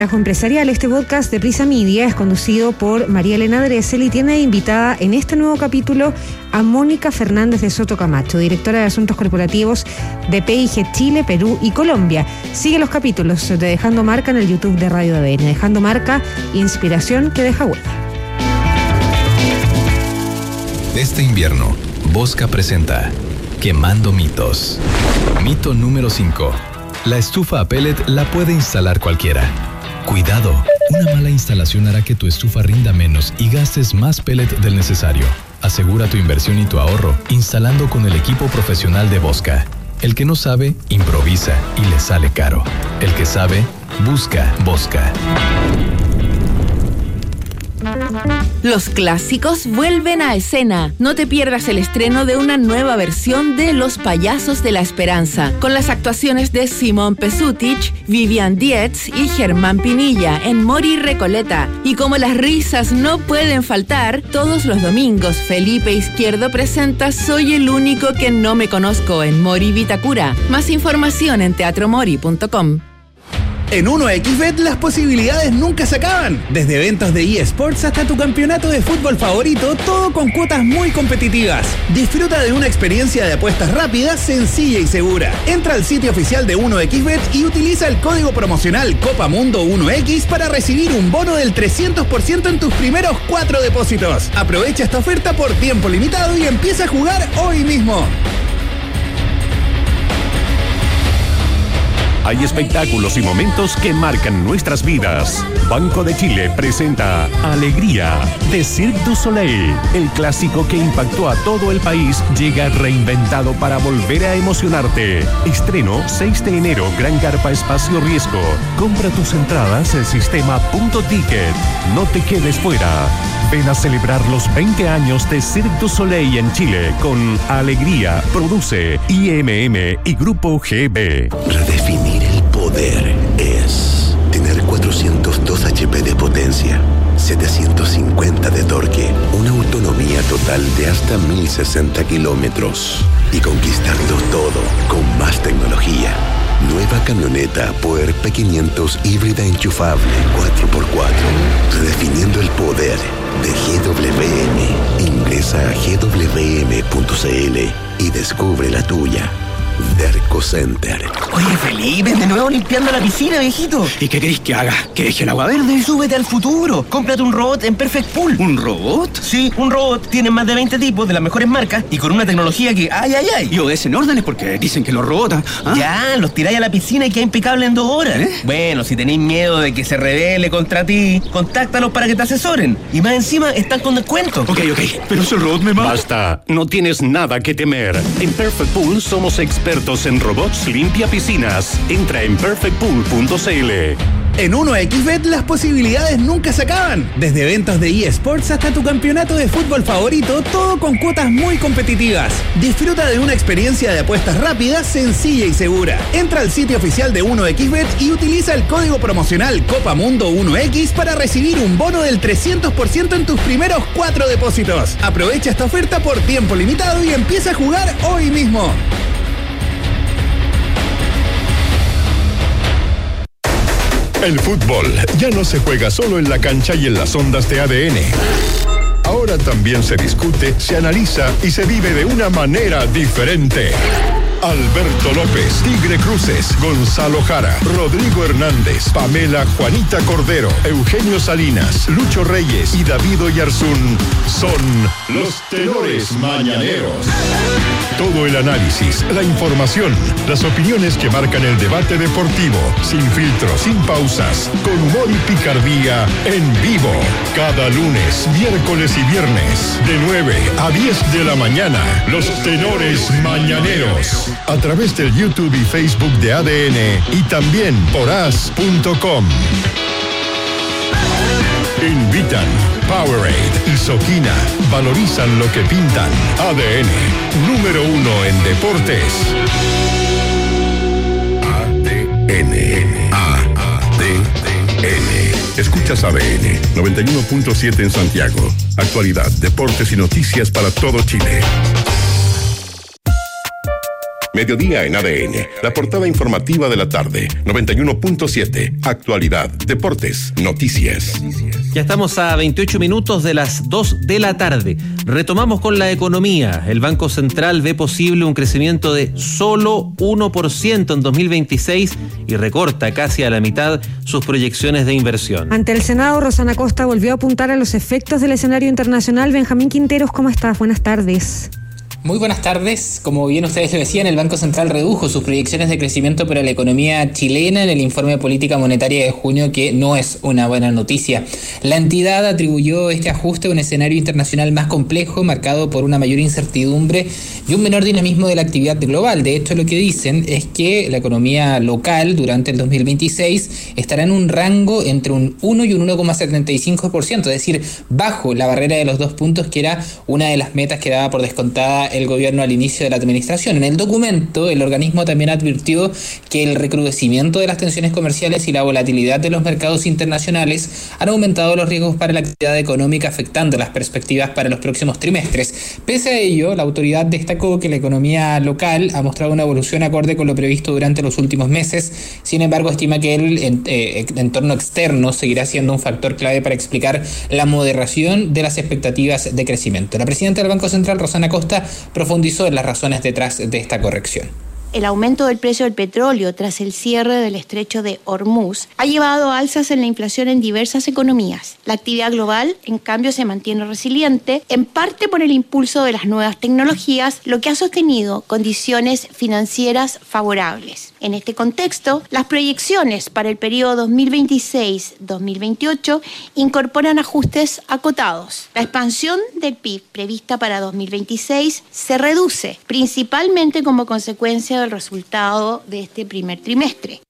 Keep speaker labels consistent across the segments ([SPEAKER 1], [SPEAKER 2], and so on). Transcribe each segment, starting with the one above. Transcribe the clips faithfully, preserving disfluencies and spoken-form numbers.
[SPEAKER 1] Empresarial. Este podcast de Prisa Media es conducido por María Elena Dressel y tiene invitada en este nuevo capítulo a Mónica Fernández de Soto Camacho, directora de Asuntos Corporativos de P I G Chile, Perú y Colombia. Sigue los capítulos de Dejando Marca en el YouTube de Radio A D N. Dejando Marca, inspiración que deja huella.
[SPEAKER 2] Este invierno, Bosca presenta Quemando Mitos. Mito número cinco. La estufa a pellet la puede instalar cualquiera. Cuidado, una mala instalación hará que tu estufa rinda menos y gastes más pellet del necesario. Asegura tu inversión y tu ahorro instalando con el equipo profesional de Bosca. El que no sabe, improvisa y le sale caro. El que sabe, busca Bosca.
[SPEAKER 3] Los clásicos vuelven a escena. No te pierdas el estreno de una nueva versión de Los Payasos de la Esperanza, con las actuaciones de Simón Pesutich, Vivian Dietz y Germán Pinilla en Mori Recoleta. Y como las risas no pueden faltar, todos los domingos Felipe Izquierdo presenta Soy el único que no me conozco en Mori Vitacura. Más información en teatro mori punto com.
[SPEAKER 4] En uno equis bet las posibilidades nunca se acaban. Desde eventos de eSports hasta tu campeonato de fútbol favorito, todo con cuotas muy competitivas. Disfruta de una experiencia de apuestas rápida, sencilla y segura. Entra al sitio oficial de uno equis bet y utiliza el código promocional Copa Mundo uno equis para recibir un bono del trescientos por ciento en tus primeros cuatro depósitos. Aprovecha esta oferta por tiempo limitado y empieza a jugar hoy mismo.
[SPEAKER 5] Hay espectáculos y momentos que marcan nuestras vidas. Banco de Chile presenta Alegría de Cirque du Soleil. El clásico que impactó a todo el país llega reinventado para volver a emocionarte. Estreno seis de enero, Gran Carpa Espacio Riesgo. Compra tus entradas en sistema punto ticket. No te quedes fuera. Ven a celebrar los veinte años de Cirque du Soleil en Chile con Alegría. Produce I M M y Grupo G B.
[SPEAKER 6] Redefinir el poder es tener cuatrocientos dos hachas de potencia, setecientos cincuenta de torque, una autonomía total de hasta mil sesenta kilómetros y conquistarlo todo con más tecnología. Nueva camioneta Puer P quinientos híbrida enchufable cuatro por cuatro. Redefiniendo el poder de G W M. Ingresa a G W M punto C L y descubre la tuya. Derco Center.
[SPEAKER 7] Oye, Felipe, de nuevo limpiando la piscina, viejito.
[SPEAKER 8] ¿Y qué querés que haga? ¿Que deje el agua verde?
[SPEAKER 7] Súbete al futuro. Cómprate un robot en Perfect Pool.
[SPEAKER 8] ¿Un robot?
[SPEAKER 7] Sí, un robot. Tiene más de veinte tipos de las mejores marcas y con una tecnología que... ¡Ay, ay, ay!
[SPEAKER 8] Y obedecen órdenes porque dicen que los robots... ¿ah?
[SPEAKER 7] Ya, los tiráis a la piscina y queda impecable en dos horas. ¿Eh? Bueno, si tenéis miedo de que se rebele contra ti, contáctalos para que te asesoren. Y más encima, están con descuento.
[SPEAKER 8] Ok, ok. Pero si el robot me mata...
[SPEAKER 5] Basta. No tienes nada que temer. En Perfect Pool somos expertos en robots limpia piscinas. Entra en perfect pool punto c l.
[SPEAKER 4] En uno equis bet las posibilidades nunca se acaban. Desde eventos de eSports hasta tu campeonato de fútbol favorito, todo con cuotas muy competitivas. Disfruta de una experiencia de apuestas rápida, sencilla y segura. Entra al sitio oficial de uno equis bet y utiliza el código promocional Copa Mundo uno equis para recibir un bono del trescientos por ciento en tus primeros cuatro depósitos. Aprovecha esta oferta por tiempo limitado y empieza a jugar hoy mismo.
[SPEAKER 9] El fútbol ya no se juega solo en la cancha y en las ondas de A D N. Ahora también se discute, se analiza y se vive de una manera diferente. Alberto López, Tigre Cruces, Gonzalo Jara, Rodrigo Hernández, Pamela Juanita Cordero, Eugenio Salinas, Lucho Reyes y David Oyarzún son los tenores mañaneros. Todo el análisis, la información, las opiniones que marcan el debate deportivo, sin filtro, sin pausas, con humor y picardía, en vivo. Cada lunes, miércoles y viernes, de nueve a diez de la mañana, los tenores mañaneros. A través del YouTube y Facebook de A D N y también por as punto com. Invitan Powerade y Soquina. Valorizan lo que pintan. A D N, número uno en deportes. A D N. A D N. Escuchas A D N noventa y uno punto siete en Santiago. Actualidad, deportes y noticias para todo Chile. Mediodía en A D N, la portada informativa de la tarde, noventa y uno punto siete, actualidad, deportes, noticias.
[SPEAKER 10] Ya estamos a veintiocho minutos de las dos de la tarde. Retomamos con la economía. El Banco Central ve posible un crecimiento de solo uno por ciento en dos mil veintiséis y recorta casi a la mitad sus proyecciones de inversión.
[SPEAKER 1] Ante el Senado, Rosana Costa volvió a apuntar a los efectos del escenario internacional. Benjamín Quinteros, ¿cómo estás? Buenas tardes.
[SPEAKER 11] Muy buenas tardes. Como bien ustedes lo decían, el Banco Central redujo sus proyecciones de crecimiento para la economía chilena en el informe de política monetaria de junio, que no es una buena noticia. La entidad atribuyó este ajuste a un escenario internacional más complejo, marcado por una mayor incertidumbre y un menor dinamismo de la actividad global. De hecho, lo que dicen es que la economía local durante el dos mil veintiséis estará en un rango entre un uno y un uno coma setenta y cinco por ciento, es decir, bajo la barrera de los dos puntos, que era una de las metas que daba por descontada el gobierno al inicio de la administración. En el documento, el organismo también advirtió que el recrudecimiento de las tensiones comerciales y la volatilidad de los mercados internacionales han aumentado los riesgos para la actividad económica, afectando las perspectivas para los próximos trimestres. Pese a ello, la autoridad destacó que la economía local ha mostrado una evolución acorde con lo previsto durante los últimos meses. Sin embargo, estima que el eh, entorno externo seguirá siendo un factor clave para explicar la moderación de las expectativas de crecimiento. La presidenta del Banco Central, Rosana Costa, profundizó en las razones detrás de esta corrección.
[SPEAKER 12] El aumento del precio del petróleo tras el cierre del estrecho de Hormuz ha llevado a alzas en la inflación en diversas economías. La actividad global, en cambio, se mantiene resiliente, en parte por el impulso de las nuevas tecnologías, lo que ha sostenido condiciones financieras favorables. En este contexto, las proyecciones para el periodo dos mil veintiséis a dos mil veintiocho incorporan ajustes acotados. La expansión del P I B prevista para dos mil veintiséis se reduce, principalmente como consecuencia del resultado de este primer trimestre.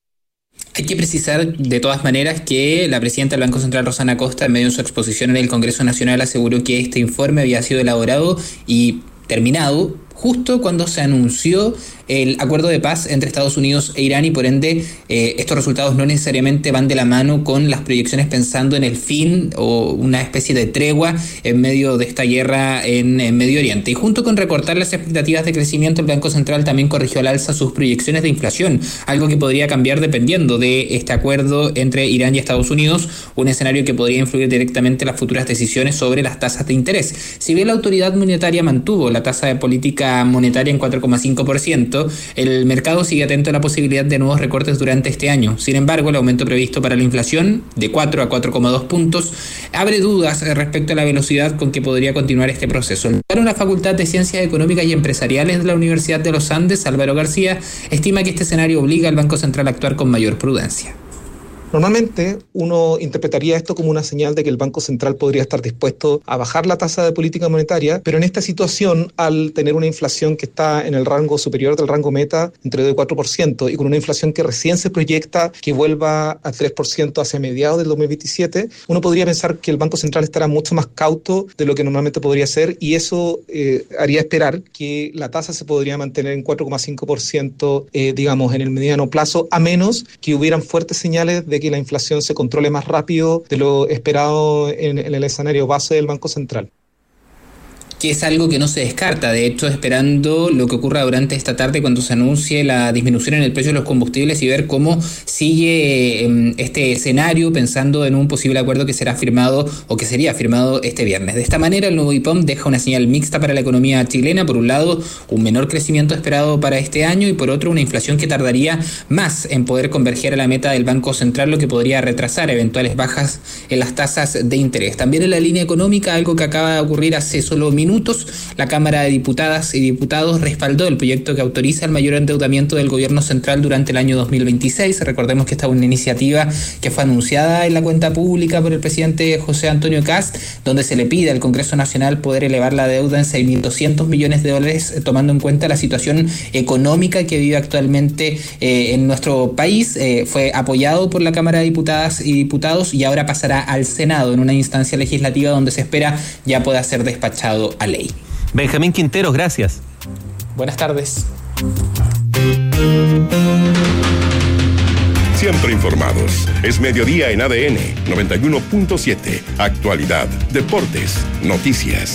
[SPEAKER 11] Hay que precisar de todas maneras que la presidenta del Banco Central, Rosana Costa, en medio de su exposición en el Congreso Nacional, aseguró que este informe había sido elaborado y terminado justo cuando se anunció el acuerdo de paz entre Estados Unidos e Irán, y por ende eh, estos resultados no necesariamente van de la mano con las proyecciones pensando en el fin o una especie de tregua en medio de esta guerra en, en Medio Oriente. Y junto con recortar las expectativas de crecimiento, el Banco Central también corrigió al alza sus proyecciones de inflación, algo que podría cambiar dependiendo de este acuerdo entre Irán y Estados Unidos, un escenario que podría influir directamente en las futuras decisiones sobre las tasas de interés. Si bien la autoridad monetaria mantuvo la tasa de política monetaria en cuatro coma cinco por ciento, el mercado sigue atento a la posibilidad de nuevos recortes durante este año. Sin embargo, el aumento previsto para la inflación, de cuatro a cuatro coma dos puntos, abre dudas respecto a la velocidad con que podría continuar este proceso. En la Facultad de Ciencias Económicas y Empresariales de la Universidad de los Andes, Álvaro García, estima que este escenario obliga al Banco Central a actuar con mayor prudencia.
[SPEAKER 13] Normalmente uno interpretaría esto como una señal de que el Banco Central podría estar dispuesto a bajar la tasa de política monetaria, pero en esta situación, al tener una inflación que está en el rango superior del rango meta, entre dos y cuatro por ciento, y con una inflación que recién se proyecta que vuelva a tres por ciento hacia mediados del dos mil veintisiete, uno podría pensar que el Banco Central estará mucho más cauto de lo que normalmente podría ser, y eso eh, haría esperar que la tasa se podría mantener en cuatro coma cinco por ciento, eh, digamos, en el mediano plazo, a menos que hubieran fuertes señales de que la inflación se controle más rápido de lo esperado en, en el escenario base del Banco Central.
[SPEAKER 11] Que es algo que no se descarta, de hecho, esperando lo que ocurra durante esta tarde cuando se anuncie la disminución en el precio de los combustibles y ver cómo sigue eh, este escenario, pensando en un posible acuerdo que será firmado o que sería firmado este viernes. De esta manera, el nuevo I P O M deja una señal mixta para la economía chilena. Por un lado, un menor crecimiento esperado para este año, y por otro, una inflación que tardaría más en poder converger a la meta del Banco Central, lo que podría retrasar eventuales bajas en las tasas de interés. También en la línea económica, algo que acaba de ocurrir hace solo minutos, la Cámara de Diputadas y Diputados respaldó el proyecto que autoriza el mayor endeudamiento del gobierno central durante el año dos mil veintiséis. Recordemos que esta es una iniciativa que fue anunciada en la cuenta pública por el presidente José Antonio Kast, donde se le pide al Congreso Nacional poder elevar la deuda en seis mil doscientos millones de dólares, tomando en cuenta la situación económica que vive actualmente eh, en nuestro país. Eh, fue apoyado por la Cámara de Diputadas y Diputados y ahora pasará al Senado en una instancia legislativa donde se espera ya pueda ser despachado a ley.
[SPEAKER 10] Benjamín Quinteros, gracias.
[SPEAKER 11] Buenas tardes.
[SPEAKER 9] Siempre informados. Es mediodía en A D N noventa y uno punto siete. Actualidad, deportes, noticias.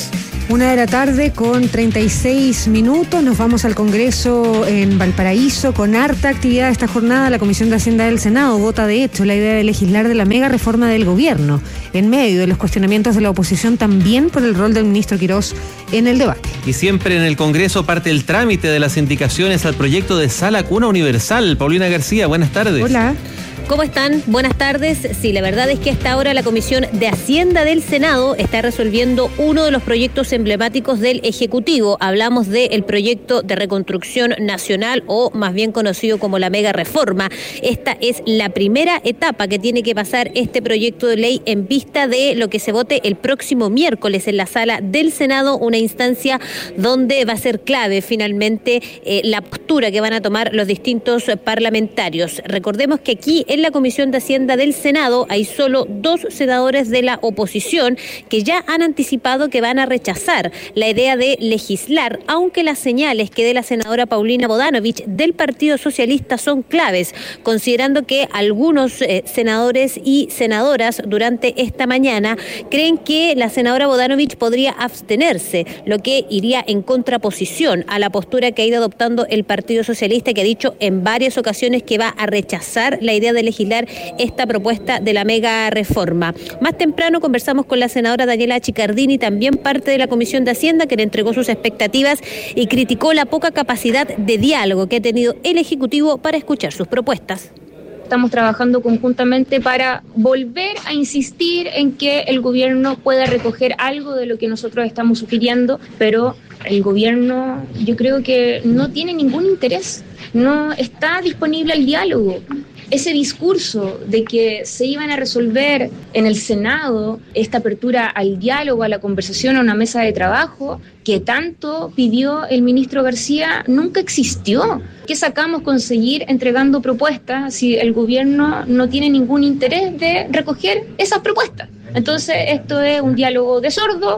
[SPEAKER 1] Una de la tarde con treinta y seis minutos. Nos vamos al Congreso en Valparaíso con harta actividad esta jornada. La Comisión de Hacienda del Senado vota de hecho la idea de legislar de la mega reforma del gobierno, en medio de los cuestionamientos de la oposición también por el rol del ministro Quirós en el debate.
[SPEAKER 10] Y siempre en el Congreso parte el trámite de las indicaciones al proyecto de Sala Cuna Universal. Paulina García, buenas tardes.
[SPEAKER 1] Hola.
[SPEAKER 14] ¿Cómo están? Buenas tardes. Sí, la verdad es que hasta ahora la Comisión de Hacienda del Senado está resolviendo uno de los proyectos emblemáticos del Ejecutivo. Hablamos del proyecto de reconstrucción nacional, o más bien conocido como la mega reforma. Esta es la primera etapa que tiene que pasar este proyecto de ley en vista de lo que se vote el próximo miércoles en la sala del Senado, una instancia donde va a ser clave finalmente eh, la postura que van a tomar los distintos parlamentarios. Recordemos que aquí en la Comisión de Hacienda del Senado hay solo dos senadores de la oposición que ya han anticipado que van a rechazar la idea de legislar, aunque las señales que dé la senadora Paulina Bodanovich del Partido Socialista son claves, considerando que algunos eh, senadores y senadoras durante esta mañana creen que la senadora Bodanovich podría abstenerse, lo que iría en contraposición a la postura que ha ido adoptando el Partido Socialista, que ha dicho en varias ocasiones que va a rechazar la idea de legislar esta propuesta de la mega reforma. Más temprano conversamos con la senadora Daniela Chicardini, también parte de la Comisión de Hacienda, que le entregó sus expectativas y criticó la poca capacidad de diálogo que ha tenido el Ejecutivo para escuchar sus propuestas.
[SPEAKER 15] Estamos trabajando conjuntamente para volver a insistir en que el gobierno pueda recoger algo de lo que nosotros estamos sugiriendo, pero el gobierno yo creo que no tiene ningún interés, no está disponible al diálogo. Ese discurso de que se iban a resolver en el Senado esta apertura al diálogo, a la conversación, a una mesa de trabajo, que tanto pidió el ministro García, nunca existió. ¿Qué sacamos con seguir entregando propuestas si el gobierno no tiene ningún interés de recoger esas propuestas? Entonces, esto es un diálogo de sordo.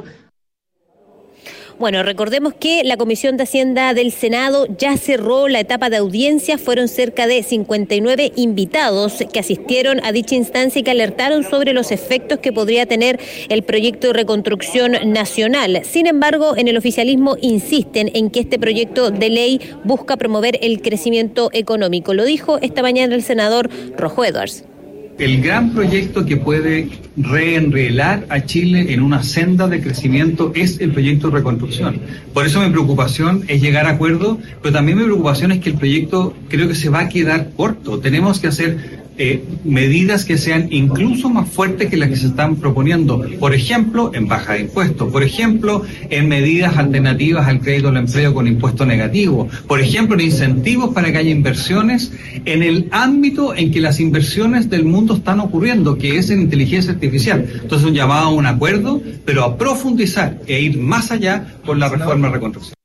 [SPEAKER 14] Bueno, recordemos que la Comisión de Hacienda del Senado ya cerró la etapa de audiencia. Fueron cerca de cincuenta y nueve invitados que asistieron a dicha instancia y que alertaron sobre los efectos que podría tener el proyecto de reconstrucción nacional. Sin embargo, en el oficialismo insisten en que este proyecto de ley busca promover el crecimiento económico. Lo dijo esta mañana el senador Rojo Edwards.
[SPEAKER 16] El gran proyecto que puede reenrelar a Chile en una senda de crecimiento es el proyecto de reconstrucción. Por eso mi preocupación es llegar a acuerdo, pero también mi preocupación es que el proyecto creo que se va a quedar corto. Tenemos que hacer eh, medidas que sean incluso más fuertes que las que se están proponiendo. Por ejemplo, en baja de impuestos. Por ejemplo, en medidas alternativas al crédito al empleo con impuesto negativo. Por ejemplo, en incentivos para que haya inversiones en el ámbito en que las inversiones del mundo están ocurriendo, que es en inteligencia artificial. Entonces, un llamado a un acuerdo, pero a profundizar e ir más allá con la reforma de reconstrucción.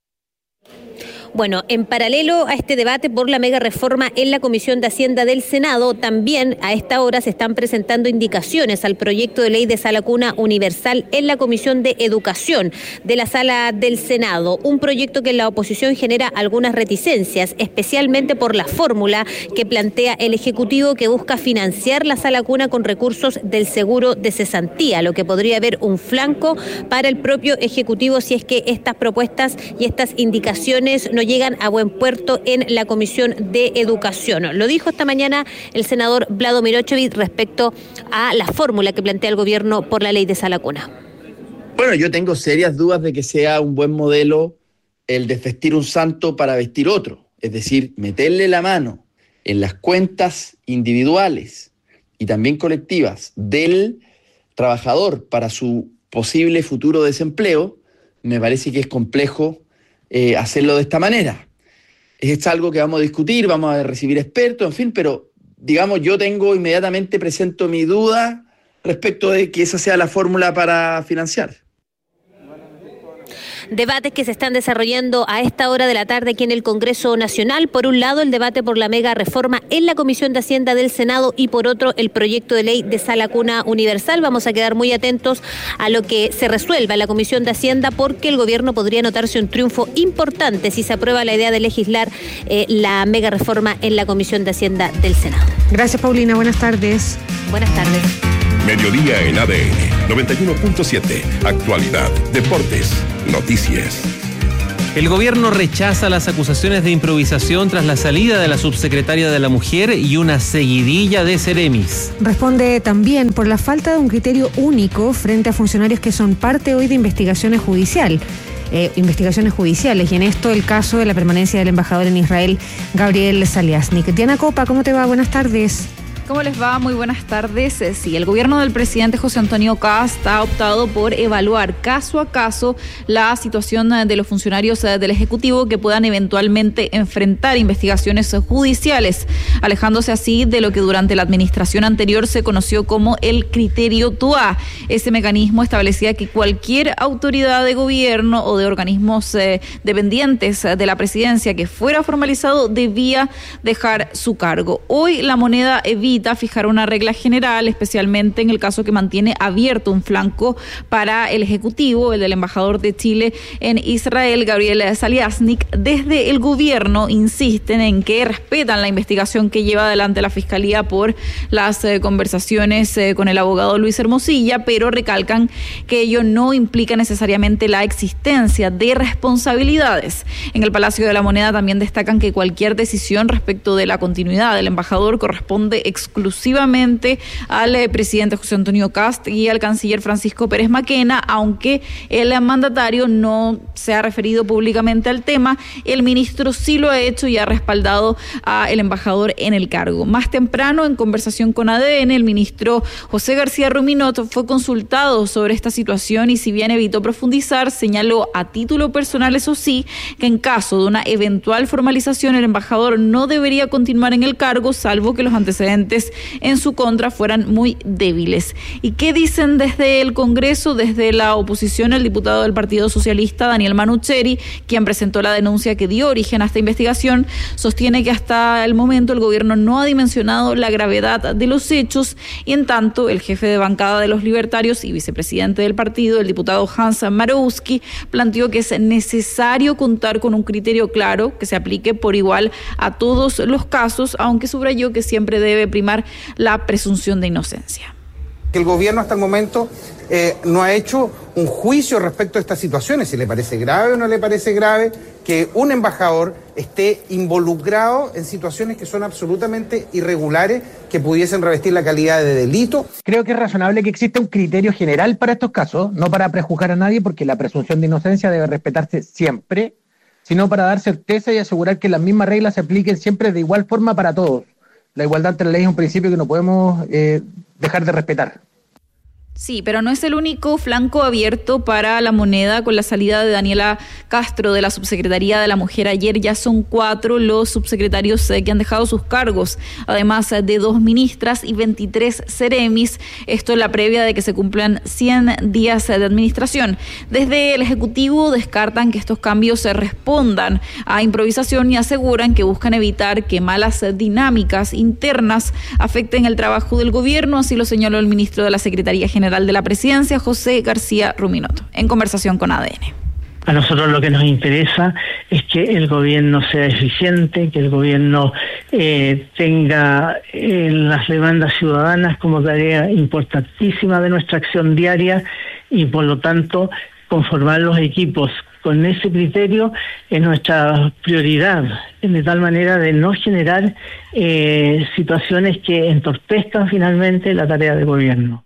[SPEAKER 14] Bueno, en paralelo a este debate por la mega reforma en la Comisión de Hacienda del Senado, también a esta hora se están presentando indicaciones al proyecto de ley de Sala Cuna Universal en la Comisión de Educación de la Sala del Senado. Un proyecto que en la oposición genera algunas reticencias, especialmente por la fórmula que plantea el Ejecutivo, que busca financiar la Sala Cuna con recursos del seguro de cesantía, lo que podría haber un flanco para el propio Ejecutivo si es que estas propuestas y estas indicaciones no llegan a buen puerto en la Comisión de Educación. Lo dijo esta mañana el senador Vlado Mirochevich respecto a la fórmula que plantea el gobierno por la ley de Sala Cuna.
[SPEAKER 17] Bueno, yo tengo serias dudas de que sea un buen modelo el de vestir un santo para vestir otro. Es decir, meterle la mano en las cuentas individuales y también colectivas del trabajador para su posible futuro desempleo, me parece que es complejo Eh, hacerlo de esta manera. Es algo que vamos a discutir, vamos a recibir expertos, en fin, pero digamos, yo tengo inmediatamente presento mi duda respecto de que esa sea la fórmula para financiar.
[SPEAKER 14] Debates que se están desarrollando a esta hora de la tarde aquí en el Congreso Nacional. Por un lado, el debate por la mega reforma en la Comisión de Hacienda del Senado y por otro, el proyecto de ley de Sala Cuna Universal. Vamos a quedar muy atentos a lo que se resuelva en la Comisión de Hacienda, porque el gobierno podría anotarse un triunfo importante si se aprueba la idea de legislar eh, la mega reforma en la Comisión de Hacienda del Senado.
[SPEAKER 1] Gracias, Paulina. Buenas tardes.
[SPEAKER 14] Buenas tardes.
[SPEAKER 9] Mediodía en A D N. noventa y uno punto siete. Actualidad, deportes, noticias.
[SPEAKER 10] El gobierno rechaza las acusaciones de improvisación tras la salida de la subsecretaria de la Mujer y una seguidilla de Ceremis.
[SPEAKER 1] Responde también por la falta de un criterio único frente a funcionarios que son parte hoy de investigaciones judicial. Eh, investigaciones judiciales, y en esto el caso de la permanencia del embajador en Israel, Gabriel Saliasnik. Diana Copa, ¿cómo te va? Buenas tardes.
[SPEAKER 18] ¿Cómo les va? Muy buenas tardes. Sí, el gobierno del presidente José Antonio Kast ha optado por evaluar caso a caso la situación de los funcionarios del Ejecutivo que puedan eventualmente enfrentar investigaciones judiciales, alejándose así de lo que durante la administración anterior se conoció como el criterio T U A. Ese mecanismo establecía que cualquier autoridad de gobierno o de organismos eh, dependientes de la presidencia que fuera formalizado debía dejar su cargo. Hoy La Moneda evita fijar una regla general, especialmente en el caso que mantiene abierto un flanco para el Ejecutivo, el del embajador de Chile en Israel, Gabriel Saliasnik. Desde el gobierno insisten en que respetan la investigación que lleva adelante la Fiscalía por las eh, conversaciones eh, con el abogado Luis Hermosilla, pero recalcan que ello no implica necesariamente la existencia de responsabilidades. En el Palacio de la Moneda también destacan que cualquier decisión respecto de la continuidad del embajador corresponde exclusivamente exclusivamente al eh, presidente José Antonio Kast y al canciller Francisco Pérez Maquena, aunque el mandatario no se ha referido públicamente al tema. El ministro sí lo ha hecho y ha respaldado al embajador en el cargo. Más temprano, en conversación con A D N, el ministro José García Ruminot fue consultado sobre esta situación y, si bien evitó profundizar, señaló a título personal, eso sí, que en caso de una eventual formalización el embajador no debería continuar en el cargo, salvo que los antecedentes en su contra fueran muy débiles. ¿Y qué dicen desde el Congreso? Desde la oposición, el diputado del Partido Socialista, Daniel Manucheri, quien presentó la denuncia que dio origen a esta investigación, sostiene que hasta el momento el gobierno no ha dimensionado la gravedad de los hechos, y en tanto el jefe de bancada de los libertarios y vicepresidente del partido, el diputado Hans Marowski, planteó que es necesario contar con un criterio claro que se aplique por igual a todos los casos, aunque subrayó que siempre debe primar la presunción de inocencia.
[SPEAKER 19] Que el gobierno hasta el momento eh, no ha hecho un juicio respecto a estas situaciones, si le parece grave o no le parece grave que un embajador esté involucrado en situaciones que son absolutamente irregulares, que pudiesen revestir la calidad de delito.
[SPEAKER 20] Creo que es razonable que exista un criterio general para estos casos, no para prejuzgar a nadie, porque la presunción de inocencia debe respetarse siempre, sino para dar certeza y asegurar que las mismas reglas se apliquen siempre de igual forma para todos. La igualdad ante la ley es un principio que no podemos eh, dejar de respetar.
[SPEAKER 18] Sí, pero no es el único flanco abierto para La Moneda. Con la salida de Daniela Castro de la Subsecretaría de la Mujer ayer, ya son cuatro los subsecretarios eh, que han dejado sus cargos, además eh, de dos ministras y veintitrés ceremis. Esto es la previa de que se cumplan cien días eh, de administración. Desde el Ejecutivo descartan que estos cambios se respondan a improvisación y aseguran que buscan evitar que malas eh, dinámicas internas afecten el trabajo del gobierno. Así lo señaló el ministro de la Secretaría General de la Presidencia, José García Ruminot, en conversación con A D N.
[SPEAKER 21] A nosotros lo que nos interesa es que el gobierno sea eficiente, que el gobierno eh, tenga eh, las demandas ciudadanas como tarea importantísima de nuestra acción diaria, y por lo tanto conformar los equipos con ese criterio es nuestra prioridad, de tal manera de no generar eh, situaciones que entorpezcan finalmente la tarea del gobierno.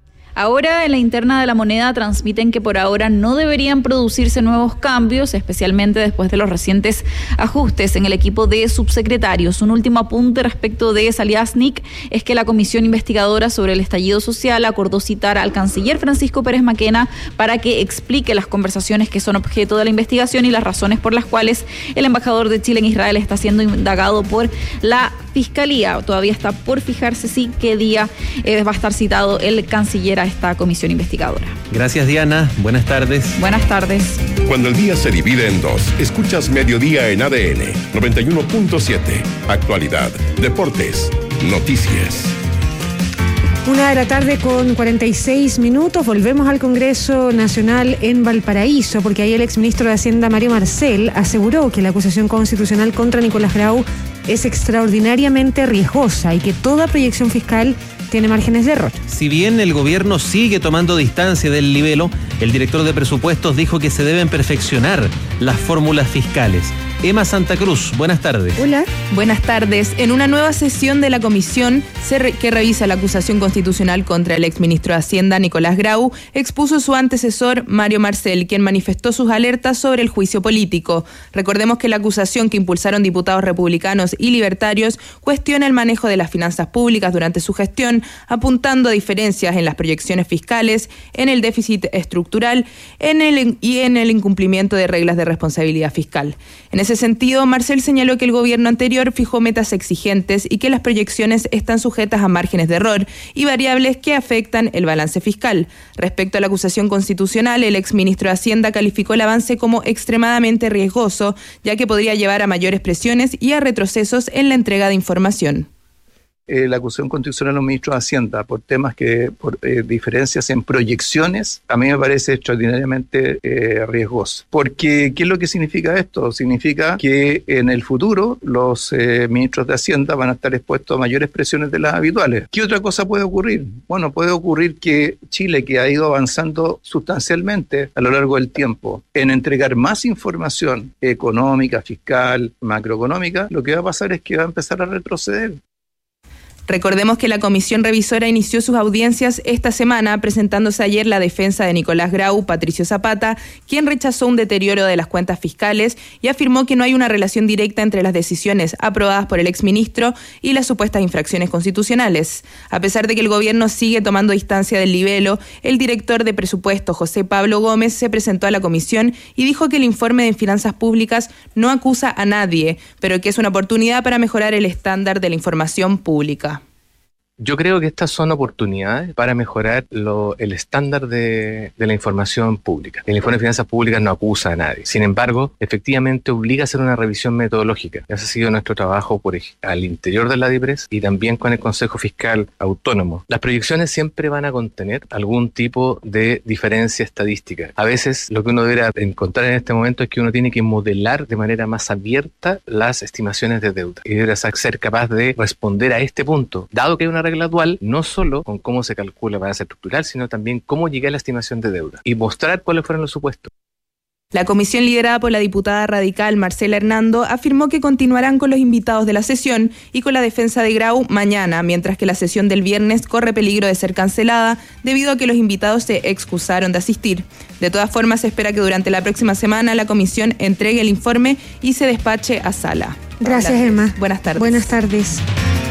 [SPEAKER 18] Ahora, en la interna de La Moneda transmiten que por ahora no deberían producirse nuevos cambios, especialmente después de los recientes ajustes en el equipo de subsecretarios. Un último apunte respecto de Saliasnik es que la comisión investigadora sobre el estallido social acordó citar al canciller Francisco Pérez Maquena para que explique las conversaciones que son objeto de la investigación y las razones por las cuales el embajador de Chile en Israel está siendo indagado por la Fiscalía. Todavía está por fijarse sí qué día eh, va a estar citado el canciller a esta comisión investigadora.
[SPEAKER 10] Gracias, Diana. Buenas tardes.
[SPEAKER 18] Buenas tardes.
[SPEAKER 9] Cuando el día se divide en dos, escuchas Mediodía en A D N noventa y uno punto siete. Actualidad, deportes, noticias.
[SPEAKER 1] Una de la tarde con cuarenta y seis minutos. Volvemos al Congreso Nacional en Valparaíso, porque ahí el exministro de Hacienda, Mario Marcel, aseguró que la acusación constitucional contra Nicolás Grau es extraordinariamente riesgosa y que toda proyección fiscal tiene márgenes de error.
[SPEAKER 10] Si bien el gobierno sigue tomando distancia del libelo, el director de presupuestos dijo que se deben perfeccionar las fórmulas fiscales. Emma Santa Cruz, buenas tardes.
[SPEAKER 1] Hola.
[SPEAKER 2] Buenas tardes. En una nueva sesión de la comisión se re- que revisa la acusación constitucional contra el exministro de Hacienda, Nicolás Grau, expuso su antecesor, Mario Marcel, quien manifestó sus alertas sobre el juicio político. Recordemos que la acusación que impulsaron diputados republicanos y libertarios cuestiona el manejo de las finanzas públicas durante su gestión, apuntando a diferencias en las proyecciones fiscales, en el déficit estructural en el, y en el incumplimiento de reglas de responsabilidad fiscal. En ese sentido, Marcel señaló que el gobierno anterior fijó metas exigentes y que las proyecciones están sujetas a márgenes de error y variables que afectan el balance fiscal. Respecto a la acusación constitucional, el exministro de Hacienda calificó el avance como extremadamente riesgoso, ya que podría llevar a mayores presiones y a retrocesos en la entrega de información.
[SPEAKER 22] Eh, la acusación constitucional a un ministro de Hacienda por temas que, por eh, diferencias en proyecciones, a mí me parece extraordinariamente eh, riesgoso. Porque, ¿qué es lo que significa esto? Significa que en el futuro los eh, ministros de Hacienda van a estar expuestos a mayores presiones de las habituales. ¿Qué otra cosa puede ocurrir? Bueno, puede ocurrir que Chile, que ha ido avanzando sustancialmente a lo largo del tiempo en entregar más información económica, fiscal, macroeconómica, lo que va a pasar es que va a empezar a retroceder.
[SPEAKER 2] Recordemos que la comisión revisora inició sus audiencias esta semana, presentándose ayer la defensa de Nicolás Grau, Patricio Zapata, quien rechazó un deterioro de las cuentas fiscales y afirmó que no hay una relación directa entre las decisiones aprobadas por el exministro y las supuestas infracciones constitucionales. A pesar de que el gobierno sigue tomando distancia del libelo, el director de presupuesto, José Pablo Gómez, se presentó a la comisión y dijo que el informe de finanzas públicas no acusa a nadie, pero que es una oportunidad para mejorar el estándar de la información pública.
[SPEAKER 23] Yo creo que estas son oportunidades para mejorar lo, el estándar de, de la información pública. El informe de finanzas públicas no acusa a nadie. Sin embargo, efectivamente obliga a hacer una revisión metodológica. Ese ha sido nuestro trabajo por, al interior de la DIPRES y también con el Consejo Fiscal Autónomo. Las proyecciones siempre van a contener algún tipo de diferencia estadística. A veces lo que uno deberá encontrar en este momento es que uno tiene que modelar de manera más abierta las estimaciones de deuda y deberá ser capaz de responder a este punto, dado que hay una regla dual, no solo con cómo se calcula la base estructural, sino también cómo llegué a la estimación de deuda y mostrar cuáles fueron los supuestos.
[SPEAKER 2] La comisión liderada por la diputada radical Marcela Hernando afirmó que continuarán con los invitados de la sesión y con la defensa de Grau mañana, mientras que la sesión del viernes corre peligro de ser cancelada debido a que los invitados se excusaron de asistir. De todas formas, se espera que durante la próxima semana la comisión entregue el informe y se despache a sala.
[SPEAKER 1] Gracias, Emma.
[SPEAKER 2] Buenas tardes.
[SPEAKER 1] Buenas tardes.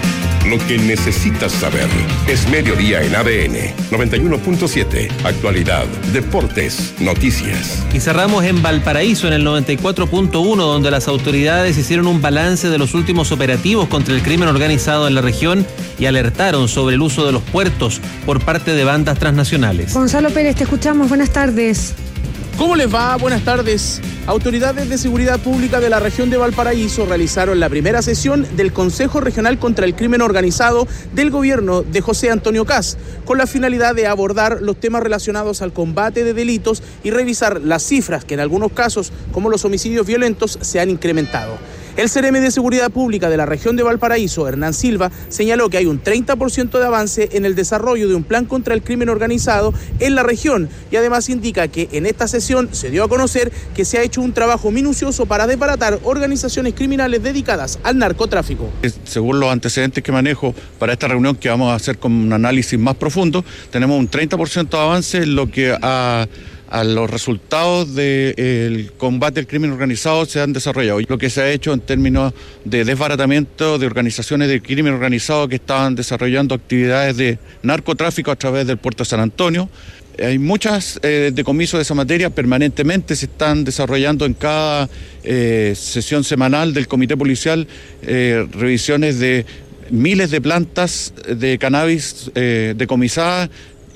[SPEAKER 5] Lo que necesitas saber es Mediodía en A D N noventa y uno punto siete. Actualidad, deportes, noticias.
[SPEAKER 10] Y cerramos en Valparaíso en el noventa y cuatro punto uno, donde las autoridades hicieron un balance de los últimos operativos contra el crimen organizado en la región y alertaron sobre el uso de los puertos por parte de bandas transnacionales.
[SPEAKER 1] Gonzalo Pérez, te escuchamos. Buenas tardes.
[SPEAKER 24] ¿Cómo les va? Buenas tardes. Autoridades de seguridad pública de la región de Valparaíso realizaron la primera sesión del Consejo Regional contra el Crimen Organizado del gobierno de José Antonio Kast, con la finalidad de abordar los temas relacionados al combate de delitos y revisar las cifras que en algunos casos, como los homicidios violentos, se han incrementado. El C E R M de Seguridad Pública de la región de Valparaíso, Hernán Silva, señaló que hay un treinta por ciento de avance en el desarrollo de un plan contra el crimen organizado en la región y además indica que en esta sesión se dio a conocer que se ha hecho un trabajo minucioso para desbaratar organizaciones criminales dedicadas al narcotráfico.
[SPEAKER 25] Según los antecedentes que manejo para esta reunión que vamos a hacer con un análisis más profundo, tenemos un treinta por ciento de avance en lo que a... a los resultados del combate al crimen organizado se han desarrollado. Lo que se ha hecho en términos de desbaratamiento de organizaciones de crimen organizado que estaban desarrollando actividades de narcotráfico a través del puerto de San Antonio. Hay muchas eh, decomisos de esa materia, permanentemente se están desarrollando en cada eh, sesión semanal del Comité Policial eh, revisiones de miles de plantas de cannabis eh, decomisadas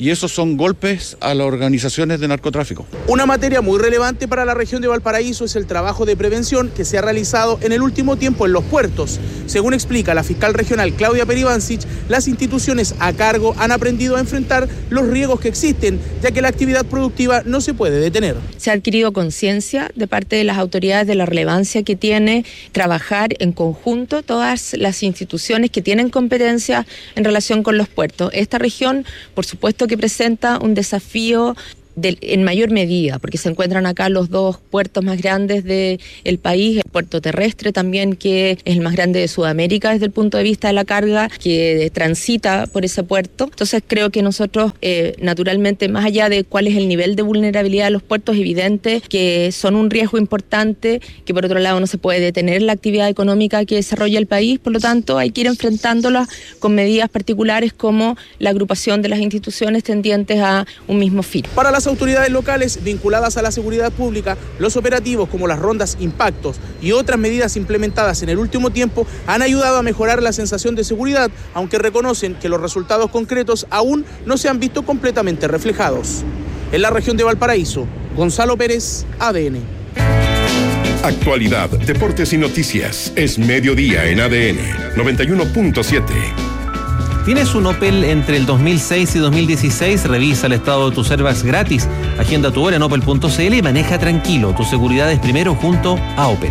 [SPEAKER 25] y esos son golpes a las organizaciones de narcotráfico.
[SPEAKER 24] Una materia muy relevante para la región de Valparaíso es el trabajo de prevención que se ha realizado en el último tiempo en los puertos. Según explica la fiscal regional Claudia Peribancic, las instituciones a cargo han aprendido a enfrentar los riesgos que existen, ya que la actividad productiva no se puede detener.
[SPEAKER 3] Se ha adquirido conciencia de parte de las autoridades de la relevancia que tiene trabajar en conjunto todas las instituciones que tienen competencia en relación con los puertos. Esta región, por supuesto que presenta un desafío de, en mayor medida, porque se encuentran acá los dos puertos más grandes del país, el puerto terrestre también, que es el más grande de Sudamérica desde el punto de vista de la carga, que transita por ese puerto. Entonces creo que nosotros, eh, naturalmente, más allá de cuál es el nivel de vulnerabilidad de los puertos, es evidente que son un riesgo importante, que por otro lado no se puede detener la actividad económica que desarrolla el país, por lo tanto hay que ir enfrentándolas con medidas particulares como la agrupación de las instituciones tendientes a un mismo fin.
[SPEAKER 24] Para las autoridades locales vinculadas a la seguridad pública, los operativos como las rondas impactos y otras medidas implementadas en el último tiempo han ayudado a mejorar la sensación de seguridad, aunque reconocen que los resultados concretos aún no se han visto completamente reflejados. En la región de Valparaíso, Gonzalo Pérez, A D N.
[SPEAKER 9] Actualidad, deportes y noticias. Es mediodía en A D N noventa y uno punto siete.
[SPEAKER 10] ¿Tienes un Opel entre el dos mil seis y dos mil dieciséis? Revisa el estado de tus Airbags gratis. Agenda tu hora en opel punto c l y maneja tranquilo. Tu seguridad es primero junto a Opel.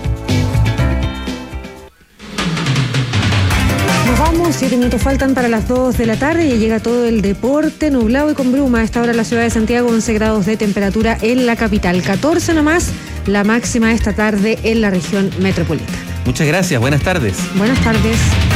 [SPEAKER 1] Nos vamos, siete minutos faltan para las dos de la tarde y llega todo el deporte nublado y con bruma. A esta hora la ciudad de Santiago, once grados de temperatura en la capital, catorce nomás la máxima esta tarde en la región metropolitana.
[SPEAKER 10] Muchas gracias, buenas tardes.
[SPEAKER 1] Buenas tardes.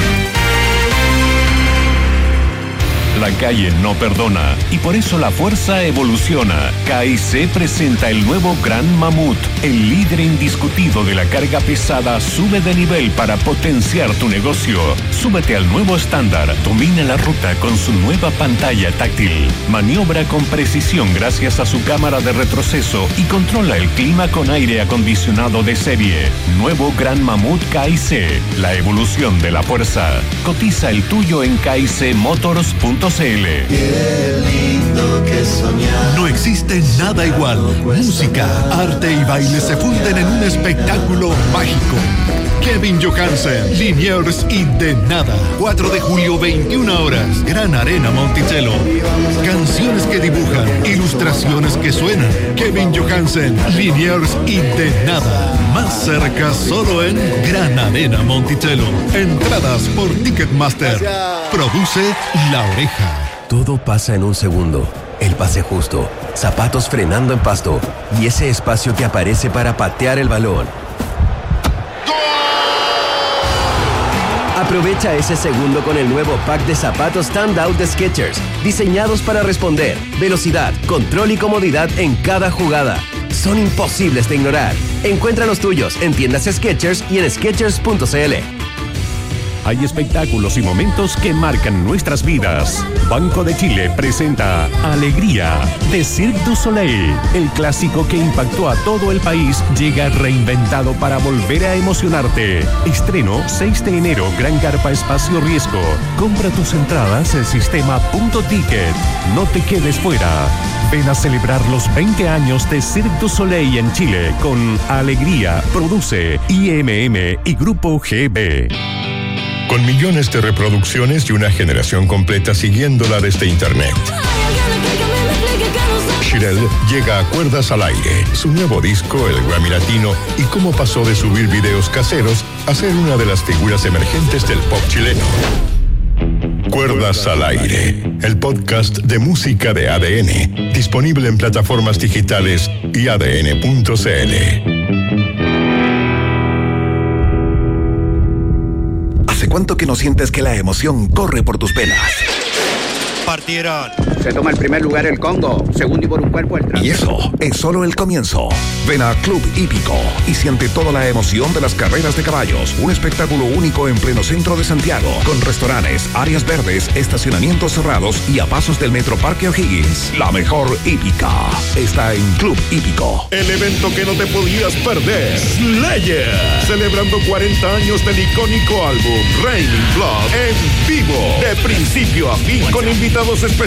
[SPEAKER 5] La calle no perdona y por eso la fuerza evoluciona. K I C presenta el nuevo Gran Mamut. El líder indiscutido de la carga pesada sube de nivel para potenciar tu negocio. Súbete al nuevo estándar. Domina la ruta con su nueva pantalla táctil. Maniobra con precisión gracias a su cámara de retroceso y controla el clima con aire acondicionado de serie. Nuevo Gran Mamut K I C. La evolución de la fuerza. Cotiza el tuyo en k i c motors punto c l.
[SPEAKER 4] Qué lindo que soñar.
[SPEAKER 6] No existe nada igual. Música, arte y baile se funden en un espectáculo mágico. Kevin Johansen, Liniers y De Nada. cuatro de julio, veintiuna horas. Gran Arena Monticello. Canciones que dibujan, ilustraciones que suenan. Kevin Johansen, Liniers y De Nada. Más cerca solo en Gran Arena Monticello. Entradas por Ticketmaster. Produce La Oreja.
[SPEAKER 7] Todo pasa en un segundo. El pase justo, zapatos frenando en pasto y ese espacio que aparece para patear el balón. Aprovecha ese segundo con el nuevo pack de zapatos Standout de Skechers, diseñados para responder, velocidad, control y comodidad en cada jugada. Son imposibles de ignorar. Encuentra los tuyos en tiendas Skechers y en skechers punto c l.
[SPEAKER 5] Hay espectáculos y momentos que marcan nuestras vidas. Banco de Chile presenta Alegría de Cirque du Soleil. El clásico que impactó a todo el país llega reinventado para volver a emocionarte. Estreno seis de enero, Gran Carpa Espacio Riesgo. Compra tus entradas en sistema punto ticket. No te quedes fuera. Ven a celebrar los veinte años de Cirque du Soleil en Chile con Alegría. Produce I M M y Grupo G B.
[SPEAKER 9] Con millones de reproducciones y una generación completa siguiéndola desde internet. Shirel llega a Cuerdas al Aire, su nuevo disco, el Grammy Latino, y cómo pasó de subir videos caseros a ser una de las figuras emergentes del pop chileno. Cuerdas al Aire, el podcast de música de A D N, disponible en plataformas digitales y a d n punto c l.
[SPEAKER 8] ¿Hace cuánto que no sientes que la emoción corre por tus venas?
[SPEAKER 26] Partieron. Se toma el primer lugar el Congo, segundo y por un cuerpo el
[SPEAKER 8] Y eso es solo el comienzo. Ven a Club Hípico y siente toda la emoción de las carreras de caballos. Un espectáculo único en pleno centro de Santiago, con restaurantes, áreas verdes, estacionamientos cerrados y a pasos del Metro Parque O'Higgins. La mejor hípica está en Club Hípico.
[SPEAKER 9] El evento que no te podías perder. Slayer. Celebrando cuarenta años del icónico álbum Raining Blood en vivo. De principio a fin con invitados especiales.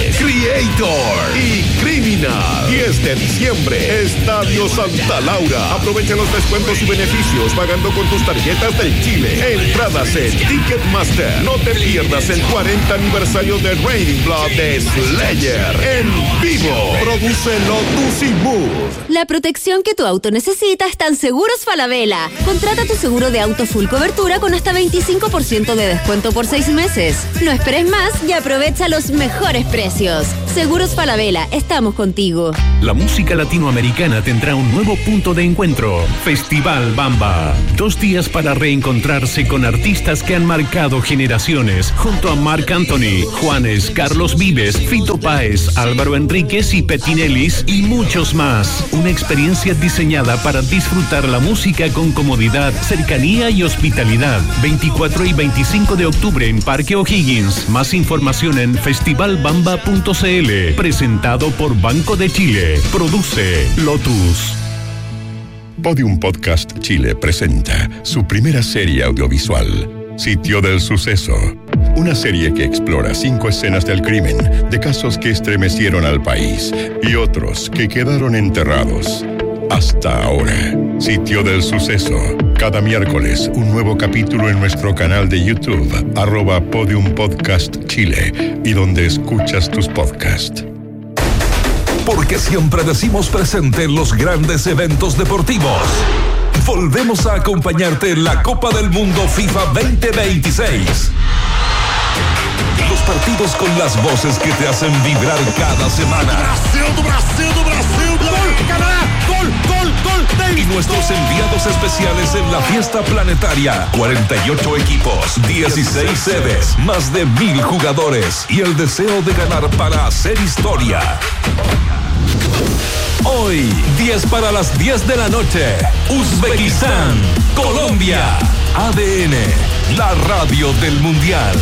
[SPEAKER 8] Ángeles, Creator y Criminal. diez de diciembre, Estadio Santa Laura. Aprovecha los descuentos y beneficios pagando con tus tarjetas del Chile. Entradas en Ticketmaster. No te pierdas el cuarenta aniversario de Raining Blood de Slayer en vivo. Produce Lotus y Mood.
[SPEAKER 11] La protección que tu auto necesita está en Seguros Falabella. Contrata tu seguro de auto full cobertura con hasta veinticinco por ciento de descuento por seis meses. No esperes más y aprovecha los mejores precios. Seguros Falabella, estamos contigo.
[SPEAKER 5] La música latinoamericana tendrá un nuevo punto de encuentro. Festival Bamba. Dos días para reencontrarse con artistas que han marcado generaciones. Junto a Marc Anthony, Juanes, Carlos Vives, Fito Páez, Álvaro Enríquez y Petinelis y muchos más. Una experiencia diseñada para disfrutar la música con comodidad, cercanía y hospitalidad. veinticuatro y veinticinco de octubre en Parque O'Higgins. Más información en festival bamba punto c l. Presentado por Banco de Chile. Produce Lotus.
[SPEAKER 9] Podium Podcast Chile presenta su primera serie audiovisual, Sitio del Suceso. Una serie que explora cinco escenas del crimen, de casos que estremecieron al país y otros que quedaron enterrados. Hasta ahora, Sitio del Suceso. Cada miércoles, un nuevo capítulo en nuestro canal de YouTube, arroba Podium Podcast Chile, y donde escuchas tus podcasts.
[SPEAKER 8] Porque siempre decimos presente en los grandes eventos deportivos. Volvemos a acompañarte en la Copa del Mundo FIFA veinte veintiséis. Los partidos con las voces que te hacen vibrar cada semana.
[SPEAKER 12] Brasil, do Brasil, do Brasil, gol, Canadá, gol, gol, gol.
[SPEAKER 8] Y nuestros enviados especiales en la fiesta planetaria. cuarenta y ocho equipos, dieciséis sedes, más de mil jugadores y el deseo de ganar para hacer historia. Hoy, diez para las diez de la noche, Uzbekistán, Colombia. A D N, la radio del Mundial.